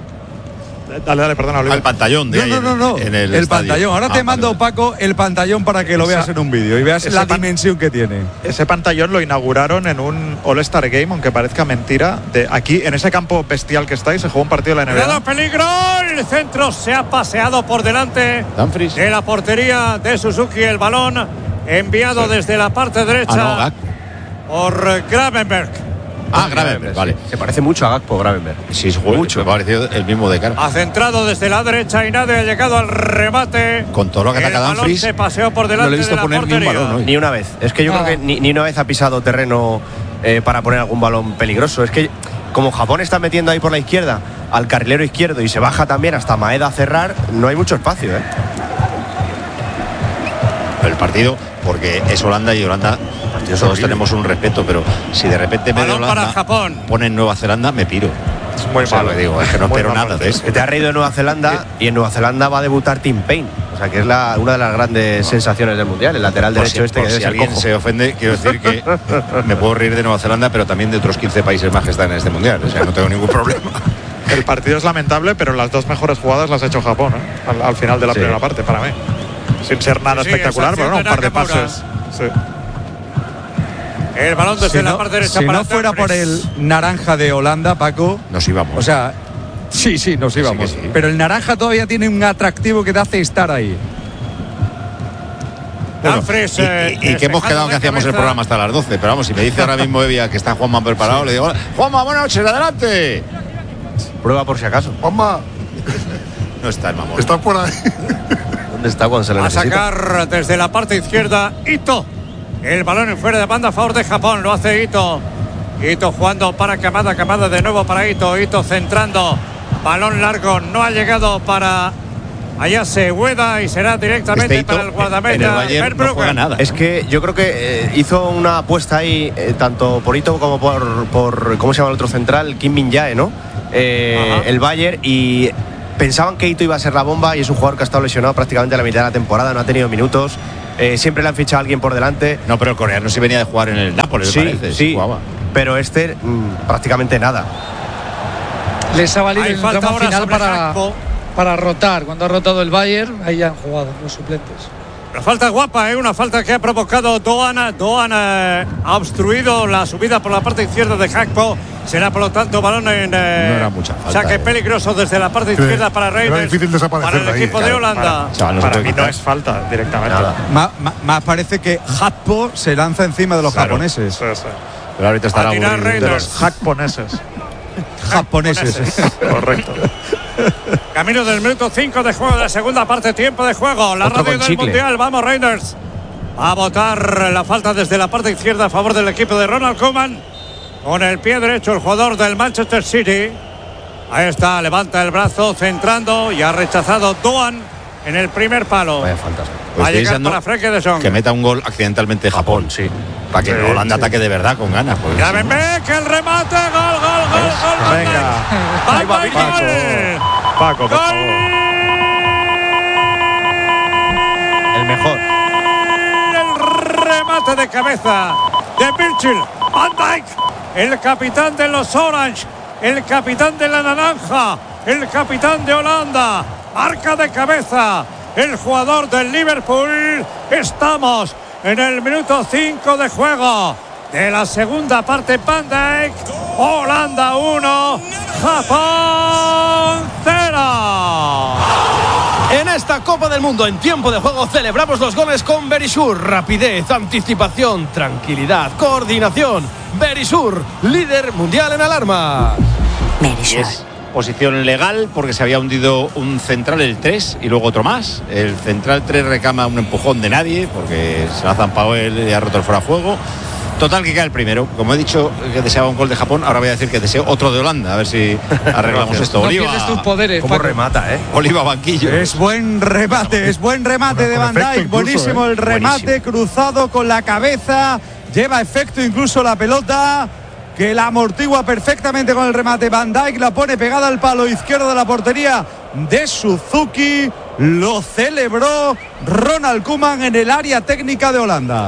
Dale, perdona, Oliver. Al pantallón de No. En el estadio. Pantallón. Ahora te mando, Paco, el pantallón para que lo veas en un vídeo y veas la dimensión que tiene. Ese pantallón lo inauguraron en un All-Star Game, aunque parezca mentira. Aquí, en ese campo bestial que estáis, se jugó un partido de la NBA. ¡Cuidado, peligro! El centro se ha paseado por delante de la portería de Suzuki. El balón enviado desde la parte derecha por Gravenberg. Gravenberg, vale. Se parece mucho a Gakpo, Gravenberg. Sí, es mucho. Me ha parecido el mismo de cara. Ha centrado desde la derecha y nadie ha llegado al remate. Con todo lo que ataca Dumfries, se paseó por delante no le he visto de la poner portería. ni un balón hoy. Ni una vez. Es que yo creo que ni una vez ha pisado terreno para poner algún balón peligroso. Es que como Japón está metiendo ahí por la izquierda al carrilero izquierdo y se baja también hasta Maeda a cerrar, no hay mucho espacio, El partido, porque es Holanda y Holanda, todos tenemos un respeto, pero si de repente me balón para Japón pone en Nueva Zelanda, me piro. Es muy malo. Digo, es que no espero nada de eso. Te has reído de Nueva Zelanda y en Nueva Zelanda va a debutar Tim Payne, o sea que es una de las grandes sensaciones del mundial, el lateral derecho que debe si ser alguien cojo. se ofende, quiero decir que me puedo reír de Nueva Zelanda, pero también de otros 15 países más que están en este mundial, o sea, no tengo ningún problema. El partido es lamentable, pero las 2 mejores jugadas las ha hecho Japón, al final de la primera parte, para mí. Sin ser nada espectacular, pero un par de pases. Sí. El balón desde la parte derecha si para no fuera por el naranja de Holanda, Paco, nos íbamos. O sea, sí, nos íbamos. Sí. Pero el naranja todavía tiene un atractivo que te hace estar ahí. Bueno, y que hemos quedado que hacíamos el programa hasta las 12. Pero vamos, si me dice ahora mismo Evia que está Juanma preparado, le digo, Juanma, buenas noches, adelante. Prueba por si acaso. Juanma. No está el mamón. Está por ahí. ¿Dónde está cuando se le necesita? A sacar desde la parte izquierda Ito. El balón en fuera de banda a favor de Japón. Lo hace Ito Ito jugando para Camada, Camada de nuevo para Ito, Ito centrando, balón largo, no ha llegado para allá se Hueda y será directamente para el guardameta Verbruggen. Es que yo creo que hizo una apuesta ahí, tanto por Ito como por ¿cómo se llama el otro central? Kim Min-jae, ¿no? El Bayern, y pensaban que Ito iba a ser la bomba, y es un jugador que ha estado lesionado prácticamente a la mitad de la temporada, no ha tenido minutos. Siempre le han fichado a alguien por delante. No, pero el coreano sí venía de jugar en el Nápoles, sí, me parece. Sí, pero prácticamente nada. Les ha valido el tramo final para rotar. Cuando ha rotado el Bayern, ahí han jugado los suplentes. Una falta guapa, una falta que ha provocado Doan. Doan ha obstruido la subida por la parte izquierda de Gakpo. Será por lo tanto balón en no era mucha falta, saque peligroso desde la parte izquierda para Reinders. Era difícil desaparecer para el equipo de Holanda. Para mí no es falta directamente. Más parece que Gakpo se lanza encima de los japoneses. Pero ahorita estará de los japoneses. Correcto. Camino del minuto 5 de juego de la segunda parte, tiempo de juego. La radio del Mundial, vamos Reinders. Va a botar la falta desde la parte izquierda a favor del equipo de Ronald Koeman. Con el pie derecho el jugador del Manchester City. Ahí está, levanta el brazo, centrando, y ha rechazado Doan en el primer palo. Vaya faltas. Va a llegar para Frenkie de Jong. Que meta un gol accidentalmente Japón, sí. Para que Holanda ataque de verdad con ganas. Ya ven, que el remate, gol. Venga. Ahí va Paco, por favor. El mejor. El remate de cabeza de Virgil van Dijk, el capitán de los Orange, el capitán de la naranja, el capitán de Holanda. Marca de cabeza el jugador del Liverpool. Estamos en el minuto 5 de juego de la segunda parte. Van Dijk, Holanda 1, Japón 0. En esta Copa del Mundo, en tiempo de juego, celebramos los goles con Verisur. Rapidez, anticipación, tranquilidad, coordinación. Verisur, líder mundial en alarmas. Verisur. Posición legal porque se había hundido un central, el 3, y luego otro más. El central 3 recama un empujón de nadie porque se lo ha zampado él y ha roto el fuera de juego. Total, que cae el primero. Como he dicho que deseaba un gol de Japón, ahora voy a decir que deseo otro de Holanda. A ver si arreglamos esto. No Oliva, pierdes tus poderes, ¿cómo remata, Oliva banquillo. Es buen remate de Van Dijk. Buenísimo el remate, cruzado con la cabeza. Lleva efecto incluso la pelota, que la amortigua perfectamente con el remate. Van Dijk la pone pegada al palo izquierdo de la portería de Suzuki. Lo celebró Ronald Koeman en el área técnica de Holanda.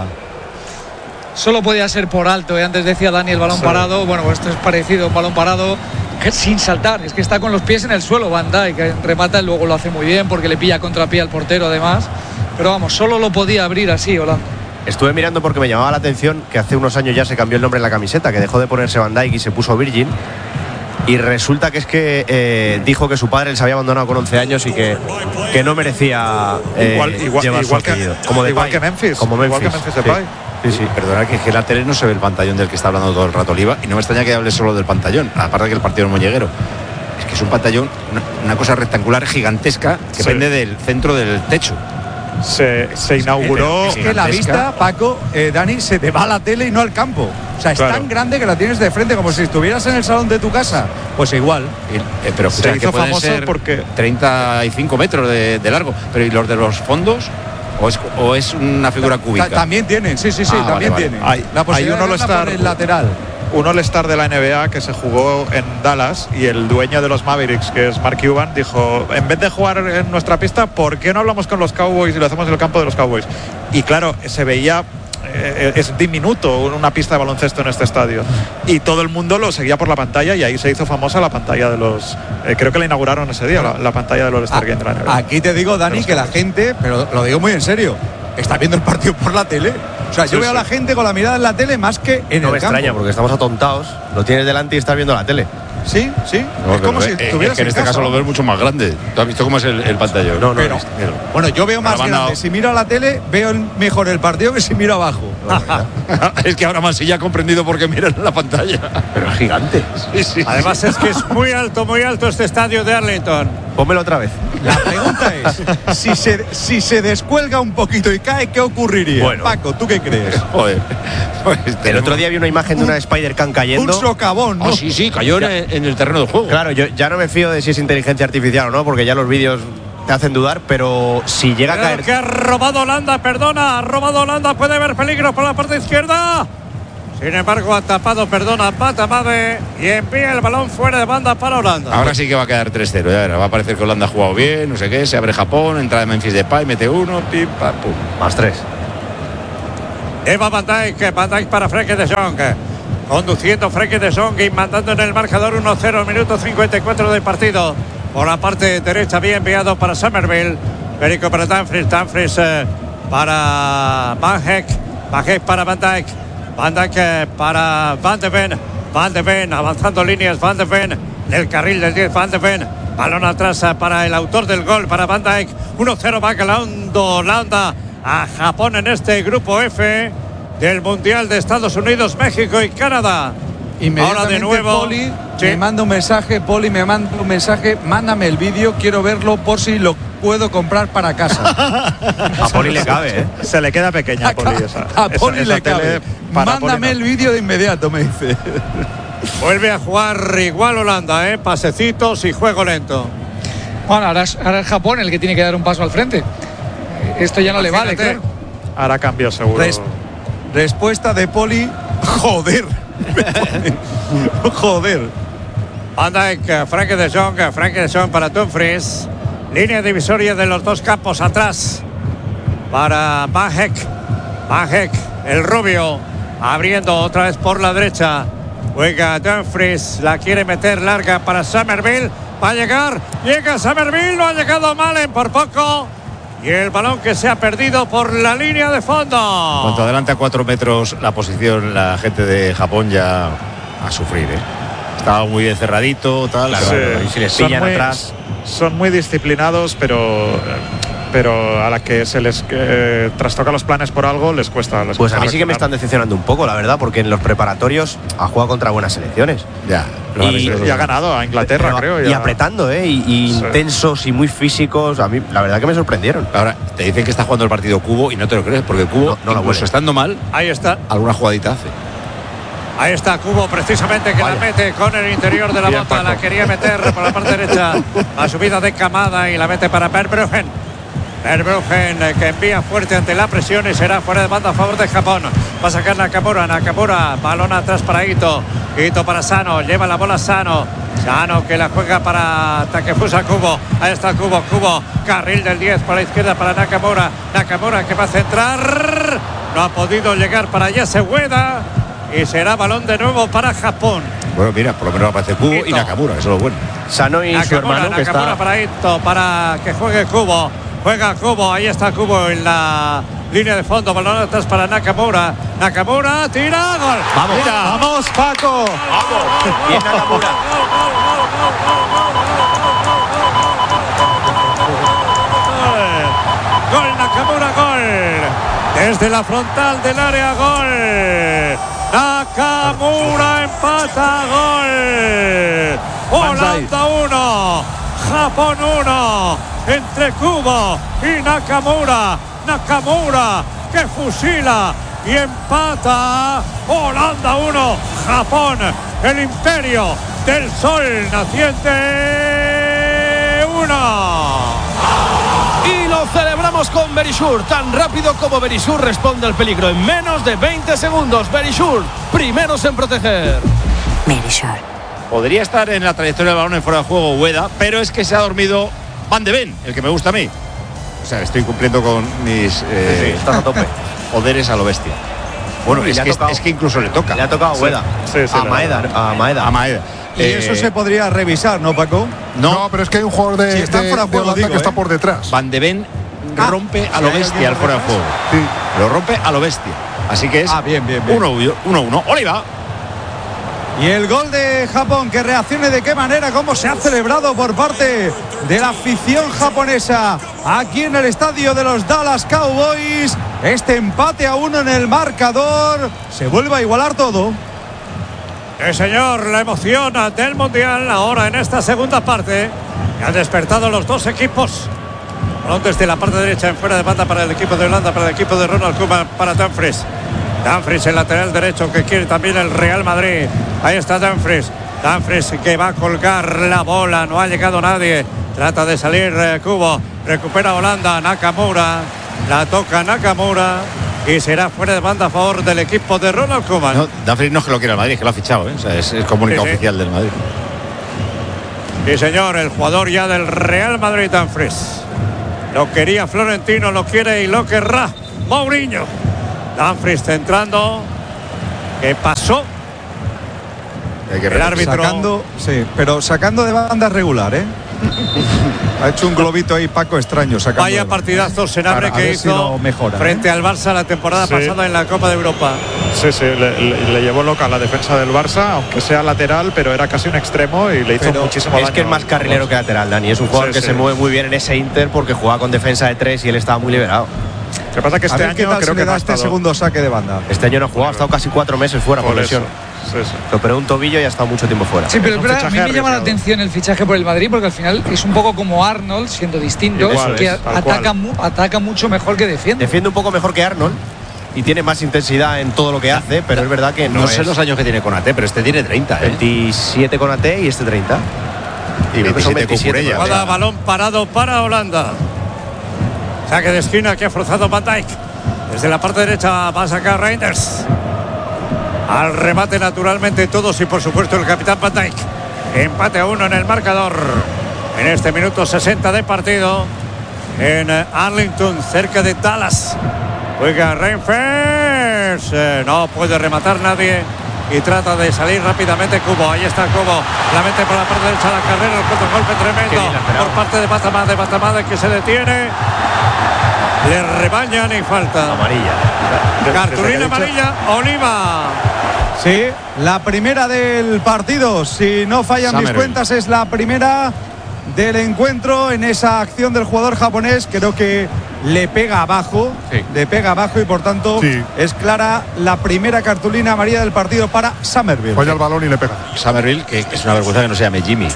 Solo podía ser por alto, antes decía Dani el balón parado. Bueno, esto es parecido a un balón parado sin saltar, es que está con los pies en el suelo Van Dijk, remata y luego lo hace muy bien porque le pilla contrapié al portero además, pero vamos, solo lo podía abrir así Holanda. Estuve mirando porque me llamaba la atención que hace unos años ya se cambió el nombre en la camiseta, que dejó de ponerse Van Dijk y se puso Virgin. Y resulta que es que dijo que su padre les había abandonado con 11 años y que no merecía llevar su apellido. Igual que Memphis. Como Memphis. Igual que Memphis Depay. Sí. Perdona, que en la tele no se ve el pantallón del que está hablando todo el rato Oliva, y no me extraña que hable solo del pantallón, aparte de que el partido es molleguero. Es que es un pantallón, una cosa rectangular gigantesca que pende del centro del techo. Se inauguró. Es que la vista, Paco, Dani, se te va a la tele y no al campo. O sea, es tan grande que la tienes de frente como si estuvieras en el salón de tu casa. Pues igual. Pero se hizo famoso ser porque 35 metros de largo. Pero ¿y los de los fondos? ¿O es una figura cúbica? También tienen, sí, también tienen. La posibilidad de poner el lateral. Un All-Star de la NBA que se jugó en Dallas, y el dueño de los Mavericks, que es Mark Cuban, dijo: en vez de jugar en nuestra pista, ¿por qué no hablamos con los Cowboys y lo hacemos en el campo de los Cowboys? Y claro, se veía, es diminuto una pista de baloncesto en este estadio, y todo el mundo lo seguía por la pantalla, y ahí se hizo famosa la pantalla de los creo que la inauguraron ese día, la pantalla del All-Star Game de la NBA. Aquí te digo, Dani, que la gente, pero lo digo muy en serio, está viendo el partido por la tele. O sea, yo veo a la gente con la mirada en la tele más que en el campo. No me extraña, porque estamos atontados. Lo tienes delante y estás viendo la tele. Sí. No, es como si estuvieras en este caso lo ves mucho más grande. ¿Tú has visto cómo es el pantallón? No. Bueno, yo veo más grande. Si miro a la tele, veo mejor el partido que si miro abajo. Es que ahora más sí ya ha comprendido por qué miran la pantalla. Pero es gigante. Sí. Además es que es muy alto este estadio de Arlington. Pónmelo otra vez. La pregunta es, si se descuelga un poquito y cae, ¿qué ocurriría? Bueno. Paco, ¿tú qué crees? Joder. El otro día vi una imagen de una Spider-Can cayendo. Un socavón, ¿no? Sí, cayó en el terreno de juego. Claro, yo ya no me fío de si es inteligencia artificial o no, porque ya los vídeos te hacen dudar, pero si llega a caer... Que ha robado Holanda, perdona, ha robado Holanda, puede haber peligro por la parte izquierda. Sin embargo, ha tapado, perdona, Patamade y envía el balón fuera de banda para Holanda. Ahora sí que va a quedar 3-0. Ya verá, va a parecer que Holanda ha jugado bien, no sé qué. Se abre Japón, entra de Memphis Depay, mete uno, pim, pam, pum. Más 3. Eva Van Dijk para Frenkie de Jong. Conduciendo Frenkie de Jong y mandando en el marcador 1-0, minuto 54 del partido. Por la parte derecha, bien enviado para Somerville. Perico para Dumfries para Van Dijk. Van Dijk para Van Dijk. Van Dijk para Van de Ven. Van de Ven avanzando líneas. Van de Ven del carril del 10. Van de Ven. Balón atrás para el autor del gol, para Van Dijk. 1-0 va ganando Holanda a Japón en este grupo F del Mundial de Estados Unidos, México y Canadá. Inmediatamente, ahora de nuevo Poli me manda un mensaje, mándame el vídeo, quiero verlo por si lo puedo comprar para casa. A Poli le cabe, ¿eh? Se le queda pequeña a Poli. A Poli le cabe. Mándame el vídeo de inmediato, me dice. Vuelve a jugar igual Holanda, pasecitos y juego lento. Bueno, ahora es Japón el que tiene que dar un paso al frente. Esto ya no le vale, claro. Ahora cambio seguro. Respuesta de Poli. Joder. Joder. Van Dijk, Frenkie de Jong para Dumfries. Línea divisoria de los dos campos atrás para Van Dijk, el rubio, abriendo otra vez por la derecha. Juega Dumfries, la quiere meter larga para Somerville. Va a llegar, llega Somerville, no ha llegado Malen por poco. Y el balón que se ha perdido por la línea de fondo. Cuanto adelante a 4 metros la posición, la gente de Japón ya a sufrir, Estaba muy bien cerradito, tal. Claro, y si les pillan atrás. Son muy disciplinados, pero a la que se les trastoca los planes por algo les cuesta. Pues a mí sí que me están decepcionando un poco, la verdad, porque en los preparatorios ha jugado contra buenas selecciones. Ya. Y ha ganado a Inglaterra, creo. Y apretando, y intensos y muy físicos. A mí, la verdad que me sorprendieron. Ahora, te dicen que está jugando el partido Cubo y no te lo crees, porque Cubo, incluso estando mal, ahí está. Alguna jugadita hace. Ahí está Cubo, precisamente, que la mete con el interior de la bota. La quería meter por la parte derecha. La subida de Kamada y la mete para Verbruggen. Verbruggen, que envía fuerte ante la presión y será fuera de banda a favor de Japón. Va a sacar Nakamura, balón atrás para Ito para Sano, lleva la bola Sano que la juega para Takefusa Kubo. Ahí está Kubo, carril del 10 por la izquierda para Nakamura que va a centrar, no ha podido llegar para allá, se Ueda y será balón de nuevo para Japón. Bueno, mira, por lo menos aparece Kubo y Nakamura, eso es lo bueno. Sano y su hermano que está... para Ito, para que juegue Kubo. Juega Kubo, ahí está Kubo en la línea de fondo, balón atrás para Nakamura, tira, gol. Vamos, tira. Vamos, Paco. Vamos. Bien Nakamura. Gol Nakamura, gol. Desde la frontal del área, gol. Nakamura empata, gol. Holanda 1, Japón 1. Entre Kubo y Nakamura que fusila y empata. Holanda 1, Japón, el imperio del sol naciente 1. Y lo celebramos con Verisur, tan rápido como Verisur responde al peligro en menos de 20 segundos. Verisur, primeros en proteger. Verisur. Podría estar en la trayectoria del balón en fuera de juego Ueda, pero es que se ha dormido Van de Ven, el que me gusta a mí. O sea, estoy cumpliendo con mis estás a tope. Poderes a lo bestia. Bueno, es que incluso le toca. Le ha tocado a Ueda. A Maeda. Y eso se podría revisar, ¿no, Paco? No, pero es que hay un jugador de Holanda que está por detrás. Van de Ven rompe a lo bestia al fuera de juego. Sí. Lo rompe a lo bestia. Así que es 1-1. Oliva. Y el gol de Japón, que reaccione de qué manera, cómo se ha celebrado por parte de la afición japonesa aquí en el estadio de los Dallas Cowboys. Este empate a 1 en el marcador, se vuelve a igualar todo. Señor, la emoción del Mundial ahora en esta segunda parte. Han despertado los dos equipos. Balón desde la parte derecha en fuera de banda para el equipo de Holanda, para el equipo de Ronald Koeman, para Dumfries. Dumfries, el lateral derecho que quiere también el Real Madrid. Ahí está Dumfries. Dumfries que va a colgar la bola. No ha llegado nadie. Trata de salir Kubo. Recupera Holanda. Nakamura. La toca Nakamura. Y será fuera de banda a favor del equipo de Ronald Koeman. No, Dumfries no es que lo quiera el Madrid, es que lo ha fichado, ¿eh? O sea, es comunicado oficial del Madrid. Sí, señor, el jugador ya del Real Madrid, Dumfries. Lo quería Florentino, lo quiere y lo querrá Mourinho. Dumfries centrando. ¿Qué pasó? El árbitro sacando de banda regular, ¿eh? Ha hecho un globito ahí Paco extraño. Vaya partidazo Senabre que hizo frente al Barça la temporada pasada en la Copa de Europa. Sí, le llevó loca la defensa del Barça, aunque sea lateral, pero era casi un extremo y le hizo muchísimo daño. Es que es más carrilero que lateral, Dani. Es un jugador que se mueve muy bien en ese Inter porque juega con defensa de 3 y él estaba muy liberado. Lo que pasa es que este año creo que da este segundo saque de banda. Este año no ha jugado, ha estado casi 4 meses fuera por lesión. Se operó un tobillo y ha estado mucho tiempo fuera. Sí, pero a mí me llama la atención el fichaje por el Madrid porque al final es un poco como Arnold, siendo distinto, que ataca mucho mejor que defiende. Defiende un poco mejor que Arnold y tiene más intensidad en todo lo que hace, pero es verdad que no sé los años que tiene Konaté, pero este tiene 30. 27 Konaté y este 30. Y 27 Cucurella. Balón parado para Holanda. Saque de esquina que ha forzado Van Dijk. Desde la parte derecha va a sacar Reinders. Al remate naturalmente todos y por supuesto el capitán Van Dijk. Empate a 1 en el marcador. En este minuto 60 de partido. En Arlington, cerca de Dallas. Juega Reinders. No puede rematar nadie. Y trata de salir rápidamente Kubo. Ahí está Kubo. La mete por la parte derecha la carrera. El contragolpe tremendo por parte de Batamade. Batamade que se detiene. Le rebañan y falta. Amarilla. Cartulina amarilla. Oliva. Sí, la primera del partido. Si no fallan mis cuentas, es la primera del encuentro en esa acción del jugador japonés. Creo que le pega abajo. Le pega abajo y por tanto es clara la primera cartulina amarilla del partido para Summerville. Vaya el balón y le pega. Summerville, que es una vergüenza que no se llame Jimmy.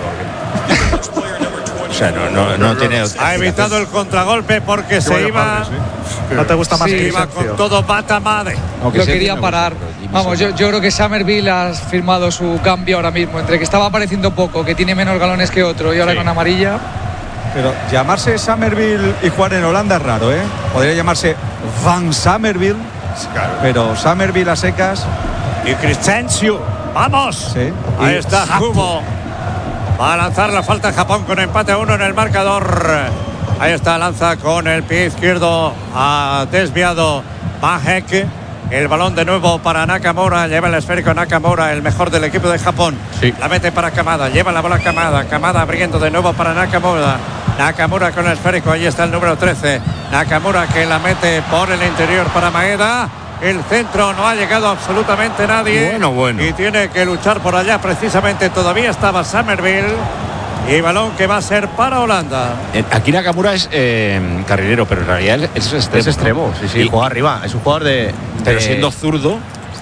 O sea, no tiene. Ha evitado el contragolpe porque se iba. ¿No te gusta más que iba con todo Batamade? Lo quería parar. Vamos, yo creo que Summerville ha firmado su cambio ahora mismo. Entre que estaba apareciendo poco, que tiene menos galones que otro y ahora con amarilla. Pero llamarse Summerville y jugar en Holanda es raro, ¿eh? Podría llamarse Van Summerville. Claro. Pero Summerville a secas. Y Crescencio. ¡Vamos! Sí. Ahí está Kubo. Va a lanzar la falta a Japón con empate a 1 en el marcador. Ahí está, lanza con el pie izquierdo. Ha desviado Mahek. El balón de nuevo para Nakamura. Lleva el esférico Nakamura, el mejor del equipo de Japón. La mete para Kamada. Lleva la bola Kamada. Kamada abriendo de nuevo para Nakamura. Nakamura con el esférico. Ahí está el número 13. Nakamura que la mete por el interior para Maeda. El centro no ha llegado absolutamente nadie. Bueno. Y tiene que luchar por allá precisamente. Todavía estaba Summerville. Y balón que va a ser para Holanda. Aquí Nakamura es carrilero, pero en realidad es extremo. Sí, juega arriba. Es un jugador de. Pero siendo zurdo,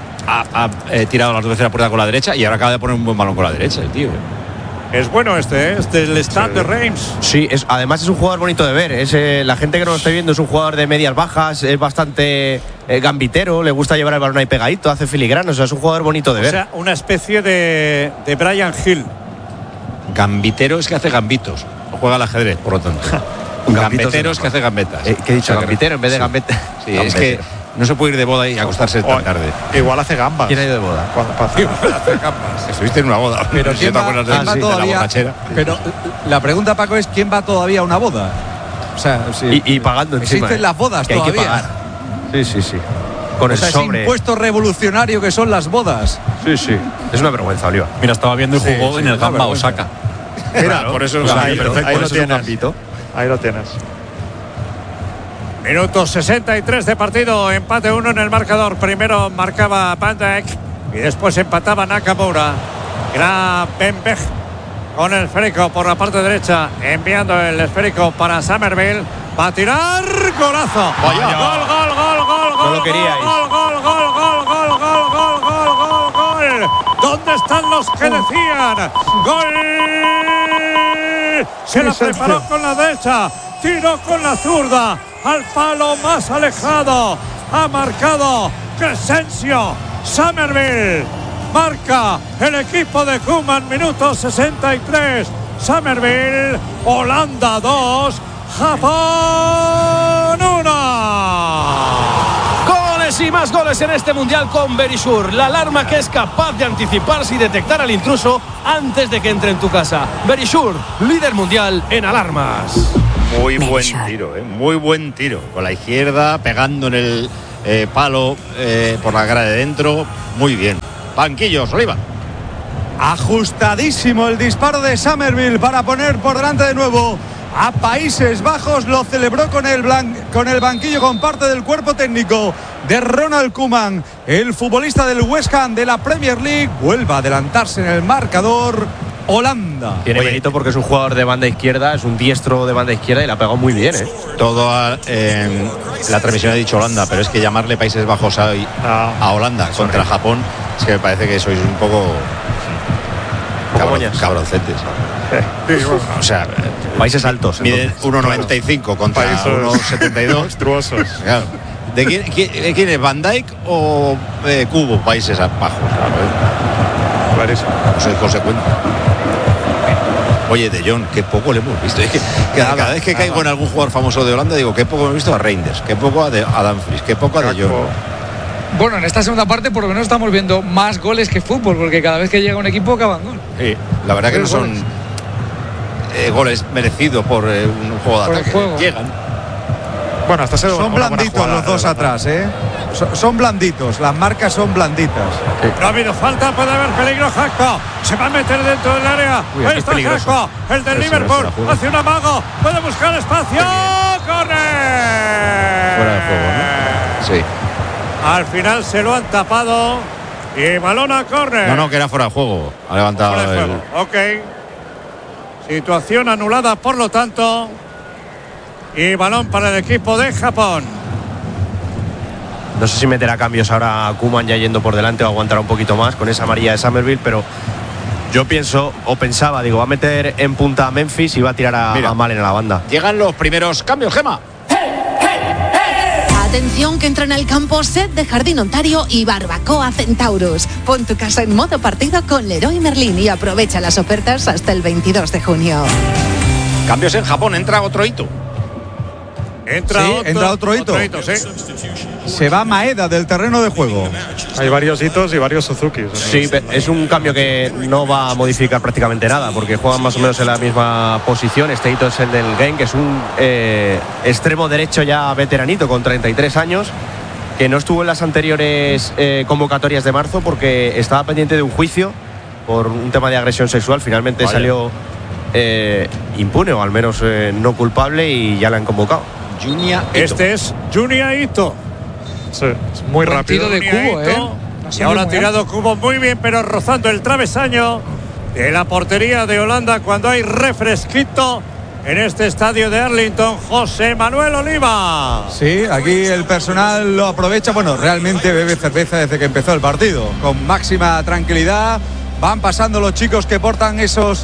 ha tirado las dos veces la puerta con la derecha y ahora acaba de poner un buen balón con la derecha, el tío. Es bueno es del Stade de Reims. Sí, además es un jugador bonito de ver. La gente que no lo esté viendo es un jugador de medias bajas, es bastante gambitero, le gusta llevar el balón ahí pegadito, hace filigranos, o sea, es un jugador bonito de ver. O sea, una especie de Brian Hill. Gambitero es que hace gambitos, juega al ajedrez, por lo tanto. Gambetero es que hace gambetas. ¿Qué he dicho? Gambitero en vez de gambeta. Sí, es que no se puede ir de boda y acostarse tan tarde. Igual hace gambas. ¿Quién ha ido de boda? Hace gambas. Estuviste en una boda. Pero ¿quién va todavía? Pero la pregunta, Paco, es ¿quién va todavía a una boda? O sea, y pagando encima. Existen las bodas que todavía. Hay que pagar. Sí. Con el sobre. Ese impuesto revolucionario que son las bodas. Sí. Es una vergüenza, Oliva. Mira, estaba viendo el juego en el Gamba Osaka. Mira, por eso ahí lo tienes. Ahí lo tienes. Minuto 63 de partido, empate 1 en el marcador. Primero marcaba Van Dijk y después empataba Nakamura. Gravenberch con el esférico por la parte derecha, enviando el esférico para Summerville. Va a tirar, golazo. Vaya. Gol. No lo queríais. Gol. ¿Dónde están los que decían? ¡Gol! Se la preparó con la derecha, tiró con la zurda, al palo más alejado. Ha marcado Crescencio Summerville. Marca el equipo de Koeman, minuto 63. Summerville, Holanda 2, Japón 1. Goles y más goles en este mundial con Verisure, la alarma que es capaz de anticiparse y detectar al intruso antes de que entre en tu casa. Verisure, líder mundial en alarmas. Muy buen tiro, muy buen tiro. Con la izquierda, pegando en el palo por la cara de dentro. Muy bien. Banquillos, Oliva. Ajustadísimo el disparo de Summerville para poner por delante de nuevo a Países Bajos. Lo celebró con el banquillo, con parte del cuerpo técnico de Ronald Koeman. El futbolista del West Ham de la Premier League vuelve a adelantarse en el marcador. Holanda. Tiene mérito porque es un jugador de banda izquierda, es un diestro de banda izquierda y la ha pegado muy bien. Todo la transmisión ha dicho Holanda, pero es que llamarle Países Bajos a Holanda contra Japón, es que me parece que sois un poco cabroncetes. O sea, países altos. Miden 1,95 contra 1,72. Monstruosos. Claro. ¿De quién es? ¿Van Dijk o Cubo? Países Bajos. Clarísimo. No soy consecuente. Oye, De Jong, qué poco le hemos visto. Es que cada vez que caigo en algún jugador famoso de Holanda, digo, qué poco hemos visto a Reinders, qué poco a Dumfries, qué poco a De Jong. Bueno, en esta segunda parte por lo menos estamos viendo más goles que fútbol, porque cada vez que llega un equipo acaban gol. Sí, la verdad que no son goles merecidos por un juego de ataque. Llegan. Bueno, hasta son blanditos los dos atrás, son blanditos, las marcas son blanditas. No ha habido falta, puede haber peligro. Jaco se va a meter dentro del área. Ahí está Jaco, el del Liverpool, hace un amago, puede buscar espacio. ¡Corre! Fuera de juego, ¿no? Sí. Al final se lo han tapado y balón a córner. No, que era fuera de juego. Ha levantado fuera de juego. Ok. Situación anulada, por lo tanto. Y balón para el equipo de Japón. No sé si meterá cambios ahora Koeman ya yendo por delante o aguantará un poquito más con esa amarilla de Summerville, pero yo pensaba, va a meter en punta a Memphis y va a tirar a Malen en la banda. Llegan los primeros cambios, Gema. Atención, que entran al campo Set de Jardín Ontario y Barbacoa Centaurus. Pon tu casa en modo partido con Leroy Merlin y aprovecha las ofertas hasta el 22 de junio. Cambios en Japón, entra otro hito. Entra otro hito. Sí. Se va Maeda del terreno de juego. Hay varios hitos y varios Suzuki. Sí, es un cambio que no va a modificar prácticamente nada, porque juegan más o menos en la misma posición. Este hito es el del Genk, que es un extremo derecho ya veteranito con 33 años, que no estuvo en las anteriores convocatorias de marzo porque estaba pendiente de un juicio por un tema de agresión sexual. Finalmente salió impune, o al menos no culpable, y ya la han convocado. Este es Junya Ito. Sí, es muy rápido. Tiro de Cubo, Y ahora ha tirado Cubo muy bien, pero rozando el travesaño de la portería de Holanda cuando hay refresquito en este estadio de Arlington. José Manuel Oliva. Sí, aquí el personal lo aprovecha. Bueno, realmente bebe cerveza desde que empezó el partido, con máxima tranquilidad. Van pasando los chicos que portan esos,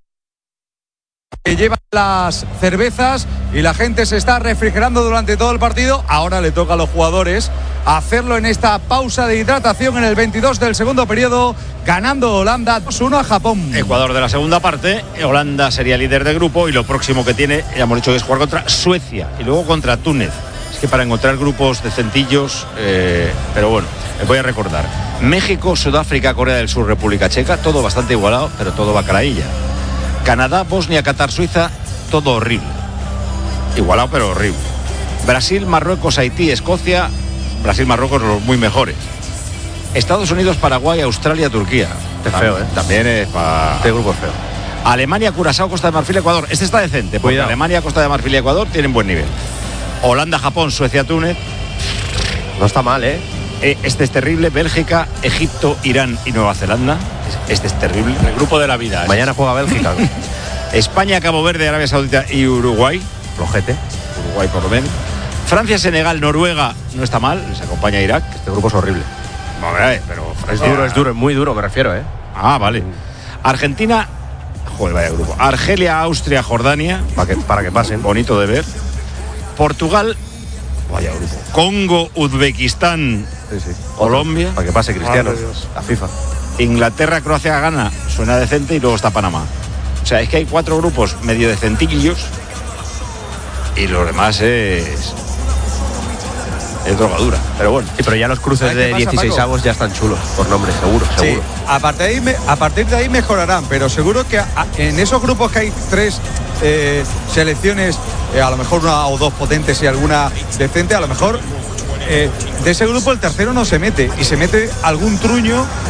que llevan las cervezas, y la gente se está refrigerando durante todo el partido. Ahora le toca a los jugadores hacerlo en esta pausa de hidratación en el 22 del segundo periodo, ganando Holanda 2-1 a Japón. Ecuador de la segunda parte. Holanda sería líder de grupo y lo próximo que tiene, ya hemos dicho, que es jugar contra Suecia y luego contra Túnez. Es que para encontrar grupos decentillos, pero bueno, les voy a recordar: México, Sudáfrica, Corea del Sur, República Checa, todo bastante igualado, pero todo bacalaílla. Canadá, Bosnia, Qatar, Suiza, todo horrible. Igualado, pero horrible. Brasil, Marruecos, Haití, Escocia. Brasil, Marruecos, los muy mejores. Estados Unidos, Paraguay, Australia, Turquía. Es feo, También es para... Este grupo es feo. Alemania, Curazao, Costa de Marfil, Ecuador. Este está decente, porque Cuidado. Alemania, Costa de Marfil y Ecuador tienen buen nivel. Holanda, Japón, Suecia, Túnez. No está mal, Este es terrible. Bélgica, Egipto, Irán y Nueva Zelanda. Este es terrible. El grupo de la vida. Mañana juega Bélgica. España, Cabo Verde, Arabia Saudita y Uruguay. Flojete. Uruguay por lo menos. Francia, Senegal, Noruega. No está mal. Les acompaña Irak. Este grupo es horrible. Pero Es duro, es muy duro, me refiero, ¿eh? Ah, vale. Argentina, joder, vaya grupo. Argelia, Austria, Jordania. Para que pasen. Bonito de ver. Portugal, vaya grupo. Congo, Uzbekistán, Colombia. Para que pase Cristiano, la FIFA. Inglaterra, Croacia, Ghana, suena decente y luego está Panamá. O sea, es que hay 4 grupos medio decentillos y los demás es drogadura, pero bueno. Sí, pero ya los cruces de 16avos ya están chulos, por nombre, seguro. Sí, a partir de ahí mejorarán, pero seguro que en esos grupos que hay 3 selecciones, a lo mejor 1 o 2 potentes y alguna decente, a lo mejor de ese grupo el tercero no se mete y se mete algún truño